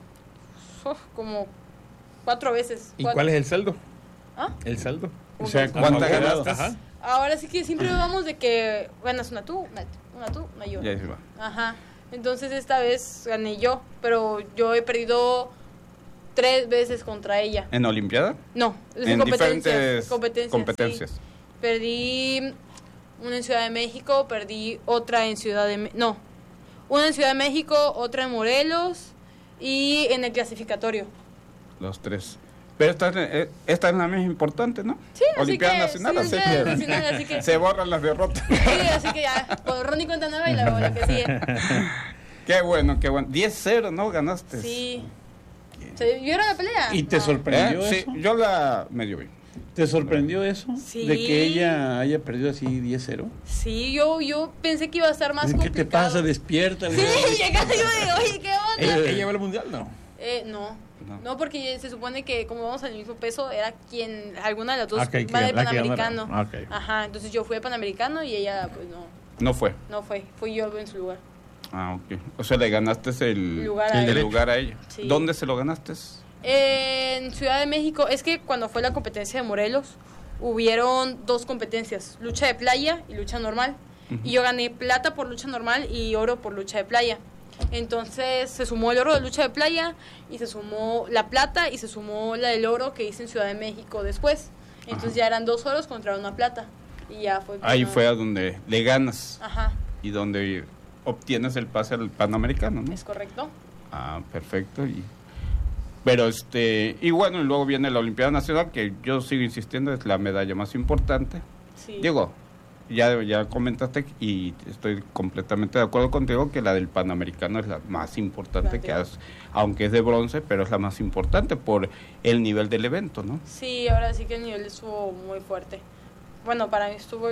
uf, como cuatro veces. ¿Y cuatro. cuál es el saldo? ¿Ah? El saldo. O sea, ¿Cuántas ¿cuánto ganaste? Ajá. ahora sí que siempre vamos de que ganas una tú, una, una tú, una yo. Y ahí va. Ajá. Entonces esta vez gané yo, pero yo he perdido tres veces contra ella. ¿En Olimpiada? No, es en competencias, diferentes competencias. competencias. Sí. Perdí una en Ciudad de México, perdí otra en Ciudad de... No, una en Ciudad de México, otra en Morelos y en el clasificatorio. Los tres. Pero esta, es- esta es la más importante, ¿no? Sí, así Olimpiada que- Nacional, sí, así, Olimpiada que Nacional, así que- se borran las derrotas. Sí, así que ya, con Ronnie cuenta nueva y luego la que sigue. Qué bueno, qué bueno. diez cero, ¿no? Ganaste. Sí. ¿Se vieron la pelea? ¿Y te No. sorprendió ¿Eh? eso? Sí, yo la medio vi. ¿Te sorprendió eso? Sí. De que ella haya perdido así diez cero. Sí, yo, yo pensé que iba a estar más ¿Qué complicado. te pasa? Despierta. Sí, llegando yo de, oye, ¿qué onda? ¿Ella, ella va al mundial? No. Eh, no. No. no. porque se supone que como vamos al mismo peso, era quien, alguna de las dos Ah, que- que- va de la que Panamericano. ganara. Ah, ok. Ajá, entonces yo fui a Panamericano y ella, pues no, No fue. no fue, fui yo en su lugar. Ah, ok. O sea, le ganaste el Lugar a el ella. lugar a ella. Sí. ¿Dónde se lo ganaste? En Ciudad de México, es que cuando fue la competencia de Morelos, hubieron dos competencias, lucha de playa y lucha normal. Ujú. Y yo gané plata por lucha normal y oro por lucha de playa. Entonces se sumó el oro de lucha de playa y se sumó la plata y se sumó la del oro que hice en Ciudad de México después. Entonces Ajá. ya eran dos oros contra una plata. Y ya fue. Ahí como- fue a donde le ganas Ajá, y donde obtienes el pase al Panamericano, ¿no? es correcto. Ah, perfecto. Y, pero este, y bueno, y luego viene la Olimpiada Nacional, que yo sigo insistiendo, es la medalla más importante. Sí. Digo, ya, ya comentaste y estoy completamente de acuerdo contigo que la del Panamericano es la más importante, que has, aunque es de bronce, pero es la más importante por el nivel del evento, ¿no? Sí, ahora sí que el nivel estuvo muy fuerte. Bueno, para mí estuvo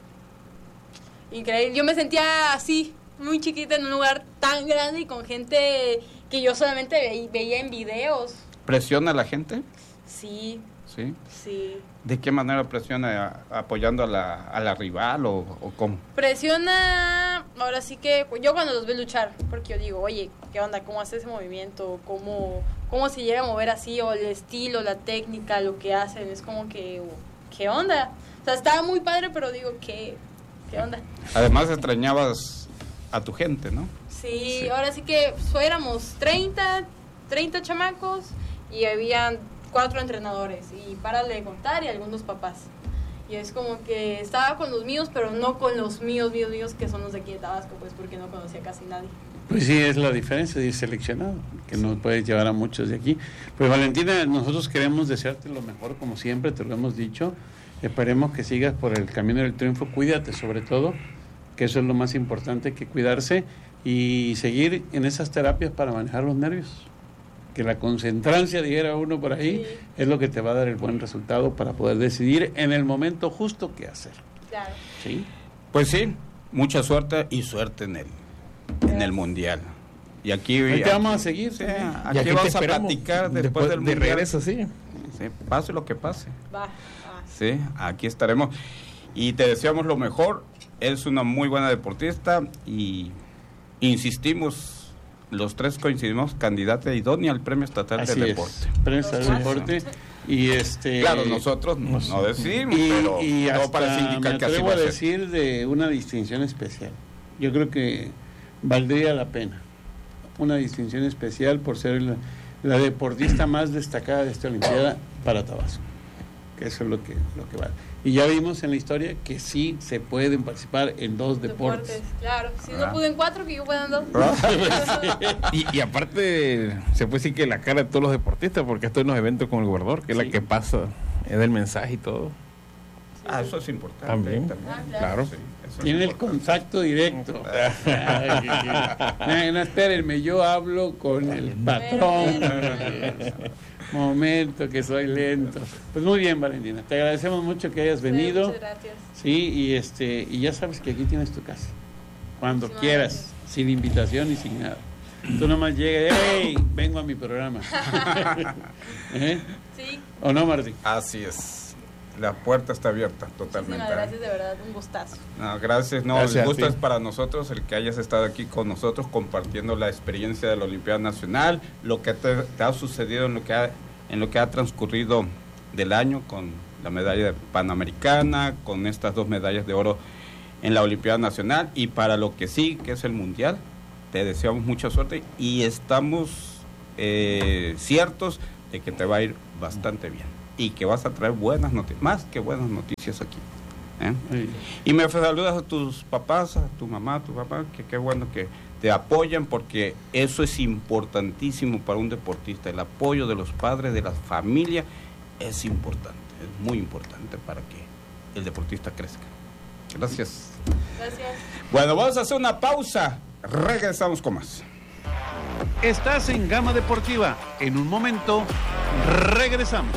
increíble. Yo me sentía así, muy chiquita en un lugar tan grande y con gente que yo solamente ve- veía en videos. ¿Presiona a la gente? Sí, ¿Sí? sí. ¿De qué manera presiona? ¿A- ¿Apoyando a la, a la rival o, o cómo? Presiona, ahora sí que yo cuando los veo luchar, porque yo digo, oye, ¿qué onda? ¿Cómo hace ese movimiento? ¿Cómo, cómo se llega a mover así? O el estilo, la técnica, lo que hacen, es como que, ¿qué onda? O sea, estaba muy padre, pero digo, ¿qué, qué onda? Además extrañabas a tu gente, ¿no? Sí, Sí. ahora sí que pues, éramos treinta, treinta chamacos y habían cuatro entrenadores y párale de contar y algunos papás. Y es como que estaba con los míos, pero no con los míos, míos, míos, que son los de aquí de Tabasco, pues porque no conocía casi nadie. Pues sí, es la diferencia de ir seleccionado, que nos puedes llevar a muchos de aquí. Pues Valentina, nosotros queremos desearte lo mejor, como siempre, te lo hemos dicho. Esperemos que sigas por el camino del triunfo. Cuídate sobre todo, que eso es lo más importante, que cuidarse y seguir en esas terapias para manejar los nervios. Que la concentrancia, dijera uno por ahí, Sí. es lo que te va a dar el buen resultado para poder decidir en el momento justo qué hacer. Claro. ¿Sí? Pues sí, mucha suerte y suerte en el, en el Mundial. Y aquí, Ahí te aquí- vamos a seguir. sí, también. aquí, Y aquí te vamos a esperamos platicar después, después del de Mundial. regreso, sí. Sí, pase lo que pase. Va, va. Sí, aquí estaremos. Y te deseamos lo mejor. Es una muy buena deportista y insistimos, los tres coincidimos, candidata idónea al Premio Estatal Así del es, Deporte. Premio Estatal del Deporte. Y este, Claro, nosotros no, no decimos, y, pero y todo hasta parece me indicar que así atrevo va a a ser. decir de una distinción especial. Yo creo que valdría la pena una distinción especial por ser la, la deportista más destacada de esta Olimpiada para Tabasco. Que eso es lo que, lo que vale. Y ya vimos en la historia que sí se pueden participar en dos deportes. Deportes, claro. Si Ah. no pude en cuatro, que yo pueda en dos. Y, y aparte, se puede decir que la cara de todos los deportistas, porque esto es unos eventos con el gobernador, que es Sí. la que pasa, es del mensaje y todo. Ah, eso es importante. También. Ah, Claro. Sí, eso es Tiene el importante. contacto directo. no, no, espérenme, yo hablo con el patrón. Momento, que soy lento. Pues muy bien, Valentina. Te agradecemos mucho que hayas venido. Muchas gracias. Sí, y este y ya sabes que aquí tienes tu casa. Cuando Muchísimas quieras, gracias. sin invitación y sin nada. Tú nomás llegas, ¡hey! Vengo a mi programa. ¿Eh? Sí, ¿O no, Martín? Así es. La puerta está abierta totalmente. muchísimas gracias, de verdad, un gustazo. No, gracias. No, Gracias el a gusto ti. es para nosotros el que hayas estado aquí con nosotros compartiendo la experiencia de la Olimpiada Nacional, lo que te, te ha sucedido en lo que ha, en lo que ha transcurrido del año con, la medalla panamericana, con estas dos medallas de oro en la Olimpiada Nacional, y para lo que sí, que es el Mundial, te deseamos mucha suerte y estamos eh, ciertos de que te va a ir bastante bien y que vas a traer buenas noticias, más que buenas noticias aquí. ¿eh? Sí. Y me saludas a tus papás, a tu mamá, a tu papá, que qué bueno que te apoyan, porque eso es importantísimo para un deportista. El apoyo de los padres, de la familia, es importante, es muy importante para que el deportista crezca. Gracias. Gracias. Bueno, vamos a hacer una pausa. Regresamos con más. Estás en Gama Deportiva. En un momento, regresamos.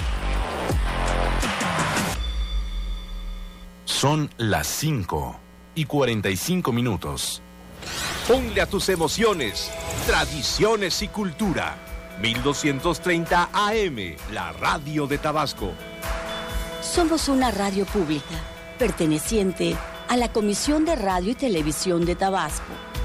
Son las cinco y cuarenta y cinco minutos. Ponle a tus emociones, tradiciones y cultura. mil doscientos treinta A M, la radio de Tabasco. Somos una radio pública, perteneciente a la Comisión de Radio y Televisión de Tabasco.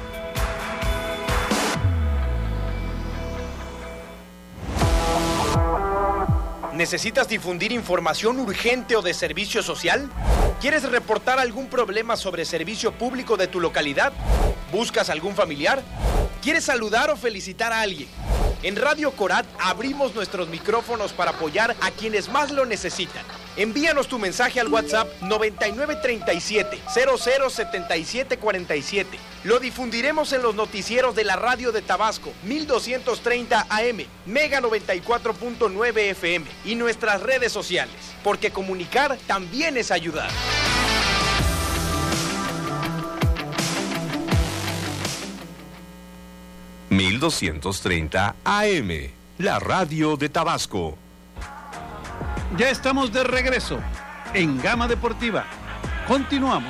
¿Necesitas difundir información urgente o de servicio social? ¿Quieres reportar algún problema sobre servicio público de tu localidad? ¿Buscas algún familiar? ¿Quieres saludar o felicitar a alguien? En Radio Corat abrimos nuestros micrófonos para apoyar a quienes más lo necesitan. Envíanos tu mensaje al WhatsApp noventa y nueve treinta y siete, cero cero setenta y siete cuarenta y siete. Lo difundiremos en los noticieros de la radio de Tabasco, mil doscientos treinta A M, Mega noventa y cuatro punto nueve F M y nuestras redes sociales, porque comunicar también es ayudar. mil doscientos treinta A M, la radio de Tabasco. Ya estamos de regreso en Gama Deportiva. Continuamos.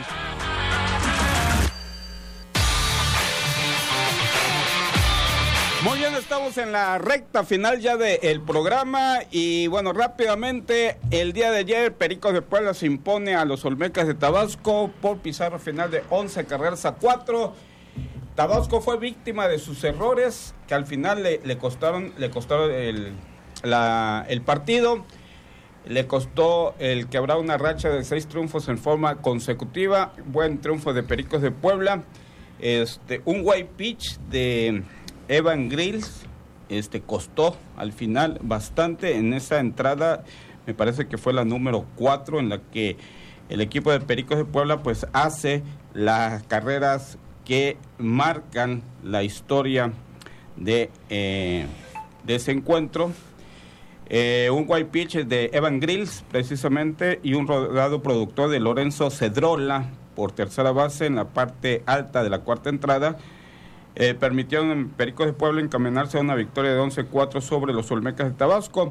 Muy bien, estamos en la recta final ya del programa y bueno, rápidamente, el día de ayer Pericos de Puebla se impone a los Olmecas de Tabasco por pizarra final de once carreras a cuatro. Tabasco fue víctima de sus errores que al final le, le costaron, le costaron el, la, el partido. Le costó el quebrar una racha de seis triunfos en forma consecutiva. Buen triunfo de Pericos de Puebla. Este, un white pitch de Evan Grills este, costó al final bastante en esa entrada. Me parece que fue la número cuatro en la que el equipo de Pericos de Puebla pues hace las carreras que marcan la historia de, eh, de ese encuentro. Eh, un white pitch de Evan Grills precisamente y un rodado productor de Lorenzo Cedrola por tercera base en la parte alta de la cuarta entrada eh, permitieron a Pericos de Puebla encaminarse a una victoria de once cuatro sobre los Olmecas de Tabasco.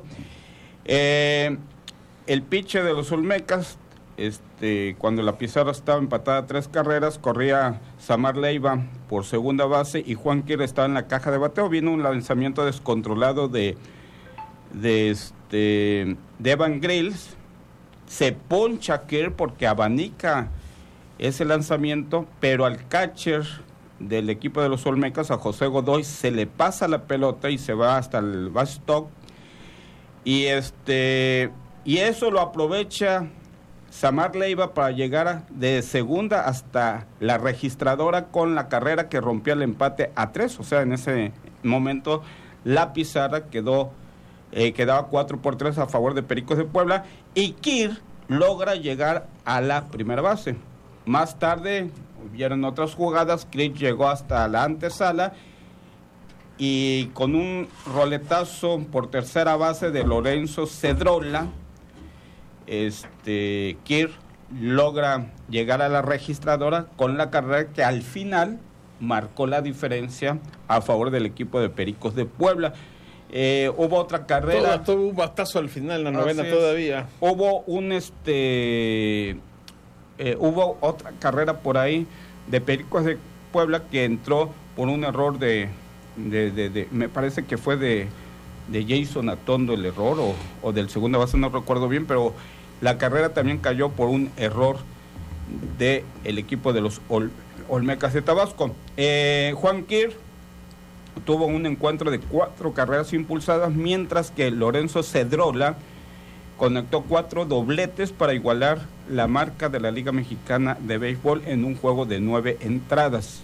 Eh, el pitcher de los Olmecas, este, cuando la pizarra estaba empatada a tres carreras, corría Samar Leiva por segunda base y Juan Quir estaba en la caja de bateo. Vino un lanzamiento descontrolado de de este de Evan Grills, se poncha Kerr porque abanica ese lanzamiento, pero al catcher del equipo de los Olmecas, a José Godoy, se le pasa la pelota y se va hasta el base stop, y este y eso lo aprovecha Samar Leiva para llegar a, de segunda hasta la registradora con la carrera que rompió el empate a tres. O sea, en ese momento la pizarra quedó Eh, quedaba cuatro por tres a favor de Pericos de Puebla y Kir logra llegar a la primera base. Más tarde hubieron otras jugadas, Kir llegó hasta la antesala y con un roletazo por tercera base de Lorenzo Cedrola, este, Kir logra llegar a la registradora con la carrera que al final marcó la diferencia a favor del equipo de Pericos de Puebla. Eh, hubo otra carrera. Todo, todo un bastazo al final, la novena todavía. Hubo un este eh, hubo otra carrera por ahí de Pericos de Puebla que entró por un error de, de, de, de me parece que fue de, de Jason Atondo el error o, o del segunda base, no recuerdo bien, pero la carrera también cayó por un error de el equipo de los Ol, Olmecas de Tabasco. Eh, Juan Quir tuvo un encuentro de cuatro carreras impulsadas, mientras que Lorenzo Cedrola conectó cuatro dobletes para igualar la marca de la Liga Mexicana de Béisbol en un juego de nueve entradas.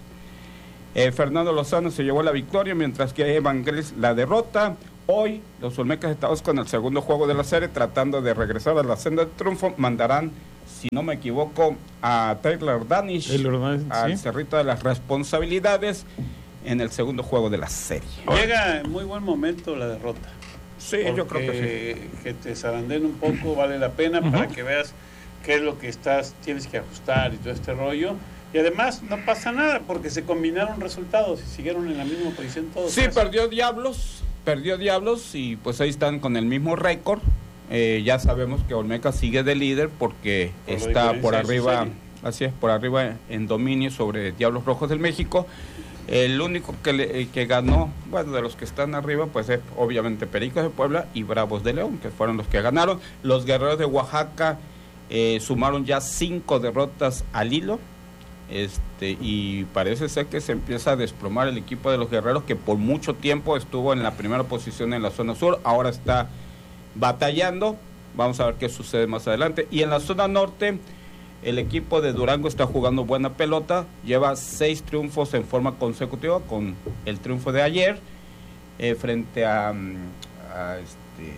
Eh, Fernando Lozano se llevó la victoria, mientras que Evan Gris la derrota. Hoy, los Olmecas de Tabasco, en el segundo juego de la serie, tratando de regresar a la senda de triunfo, mandarán, si no me equivoco, a Taylor Danish, Taylor, al ¿sí? Cerrito de las Responsabilidades, en el segundo juego de la serie. Llega en muy buen momento la derrota. Sí, yo creo que sí. Que te zarandeen un poco vale la pena uh-huh. para que veas qué es lo que estás tienes que ajustar y todo este rollo. Y además no pasa nada porque se combinaron resultados y siguieron en la misma posición todos. Sí, perdió Diablos, perdió Diablos y pues ahí están con el mismo récord. Eh, ya sabemos que Olmeca sigue de líder porque por está por arriba, así es, por arriba en dominio sobre Diablos Rojos del México. El único que, le, que ganó, bueno, de los que están arriba, pues es obviamente Pericos de Puebla y Bravos de León, que fueron los que ganaron. Los Guerreros de Oaxaca eh, sumaron ya cinco derrotas al hilo. Este, y parece ser que se empieza a desplomar el equipo de los Guerreros, que por mucho tiempo estuvo en la primera posición en la zona sur, ahora está batallando. Vamos a ver qué sucede más adelante. Y en la zona norte, el equipo de Durango está jugando buena pelota, lleva seis triunfos en forma consecutiva, con el triunfo de ayer eh, frente a, a, este,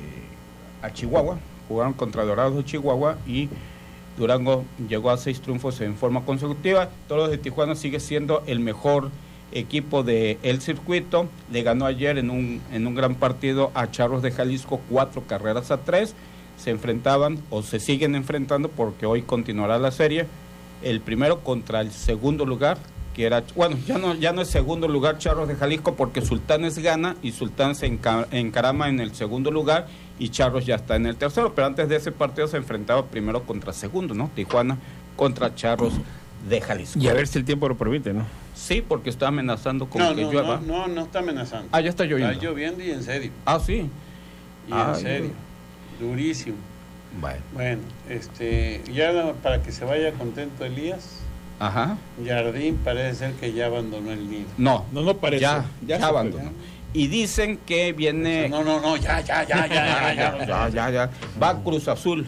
a Chihuahua. Jugaron contra Dorados de Chihuahua y Durango llegó a seis triunfos en forma consecutiva. Toros de Tijuana sigue siendo el mejor equipo del circuito. Le ganó ayer en un, en un gran partido a Charros de Jalisco cuatro carreras a tres. Se enfrentaban o se siguen enfrentando porque hoy continuará la serie. El primero contra el segundo lugar, que era, bueno, ya no, ya no es segundo lugar Charros de Jalisco porque Sultanes gana y Sultanes se enca, encarama en el segundo lugar y Charros ya está en el tercero, pero antes de ese partido se enfrentaba primero contra segundo, ¿no? Tijuana contra Charros de Jalisco. Y a ver si el tiempo lo permite, ¿no? Sí, porque está amenazando con no, que no, llueva. No, no, no está amenazando. Ah, ya está lloviendo. Está lloviendo y en serio. Ah, sí. Y ah, en serio. Yo... Durísimo. Bueno. Bueno, este, ya para que se vaya contento Elías. Ajá. Jardín parece ser que ya abandonó el nido. No, no, no parece. Ya, ya, ya abandonó. Y dicen que viene... No, no, no, ya, ya, ya, ya, ya, ya, ya, ya, ya. Va Cruz Azul.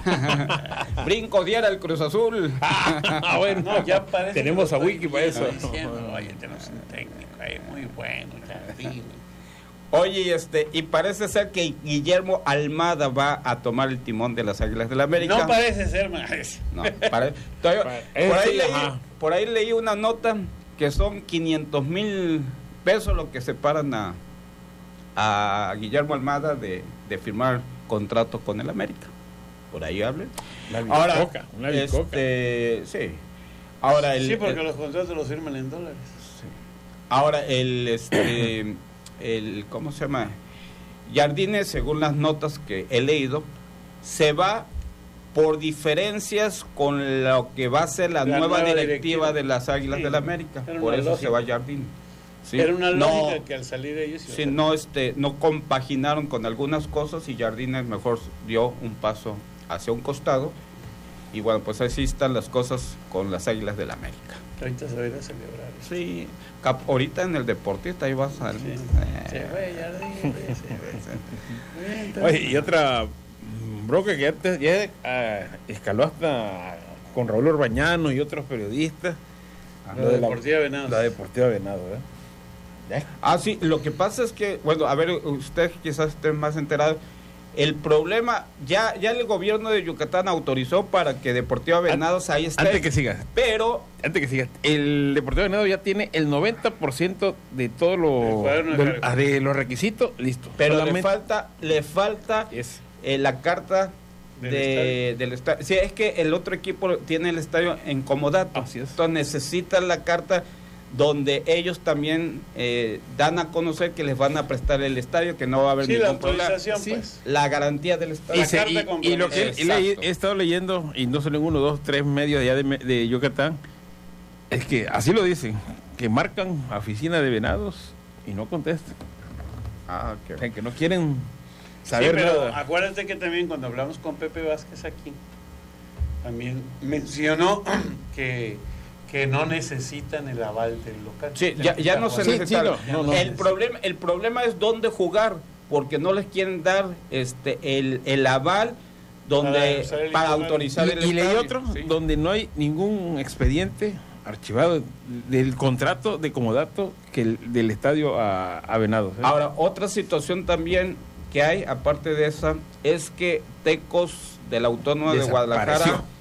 Brinco diera el Cruz Azul. Ah, bueno, no, ya parece. Tenemos a Wiki para eso. Diciendo, oye, tenemos un técnico ahí muy bueno, Jardín. Oye, este, y parece ser que Guillermo Almada va a tomar el timón de las Águilas del la América. No parece ser, más. No, pare... Todavía... por, ahí leí, por ahí leí una nota que son quinientos mil pesos lo que separan a, a Guillermo Almada de, de firmar contrato con el América. Por ahí hablen. Ahora, coca, una este, sí. Ahora el, sí, porque el, los contratos los firman en dólares. Sí. Ahora el este el ¿cómo se llama? Jardines, según las notas que he leído, se va por diferencias con lo que va a ser la, la nueva, nueva directiva, directiva de las Águilas sí, del América. Por eso lógica. Se va Jardines. Sí. Era una lógica no, que al salir ellos... Sí, no, este, no compaginaron con algunas cosas y Jardines mejor dio un paso hacia un costado. Y bueno, pues así están las cosas con las Águilas del América. Ahorita se va a ir a celebrar. Sí, cap, ahorita en el Deportista ahí vas a... Sí, eh. Se fue Jardines. Sí, oye, y otra broca que ya, te, ya uh, escaló hasta con Raúl Orbañano y otros periodistas. Ah, la, la Deportiva Venado. La Deportiva Venado, ¿eh? ¿Eh? Ah, sí, lo que pasa es que, bueno, a ver, usted quizás esté más enterado. El problema, ya ya el gobierno de Yucatán autorizó para que Deportiva Venados ahí esté. Antes que sigas. Pero... Antes que sigas. El Deportiva Venado ya tiene el noventa por ciento de todos lo, de, de los requisitos listo. Pero solamente le falta, le falta yes. eh, la carta del, de, estadio. del estadio. Sí, es que el otro equipo tiene el estadio en comodato. Así es. Entonces necesitan la carta donde ellos también eh, dan a conocer que les van a prestar el estadio, que no va a haber sí, ningún la problema. Sí, pues. La garantía del estadio. Y, se, y, y lo que y le, he estado leyendo, y no solo en uno, dos, tres medios allá de, de Yucatán, es que así lo dicen, que marcan a oficina de Venados y no contestan. Ah, okay. O sea, que no quieren saber sí, pero nada. Acuérdate que también cuando hablamos con Pepe Vázquez aquí, también mencionó que que no necesitan el aval del local. Sí, ya, ya no se sí, necesita. Sí, no, no, no, el, no. Problema, el problema es dónde jugar, porque no les quieren dar este el, el aval donde Para para autorizar el Y, y leí estadio, otro sí. donde no hay ningún expediente archivado del contrato de comodato que el, del estadio a, a Venados. ¿eh? Ahora, otra situación también que hay, aparte de esa, es que Tecos de la Autónoma de Desapareció. Guadalajara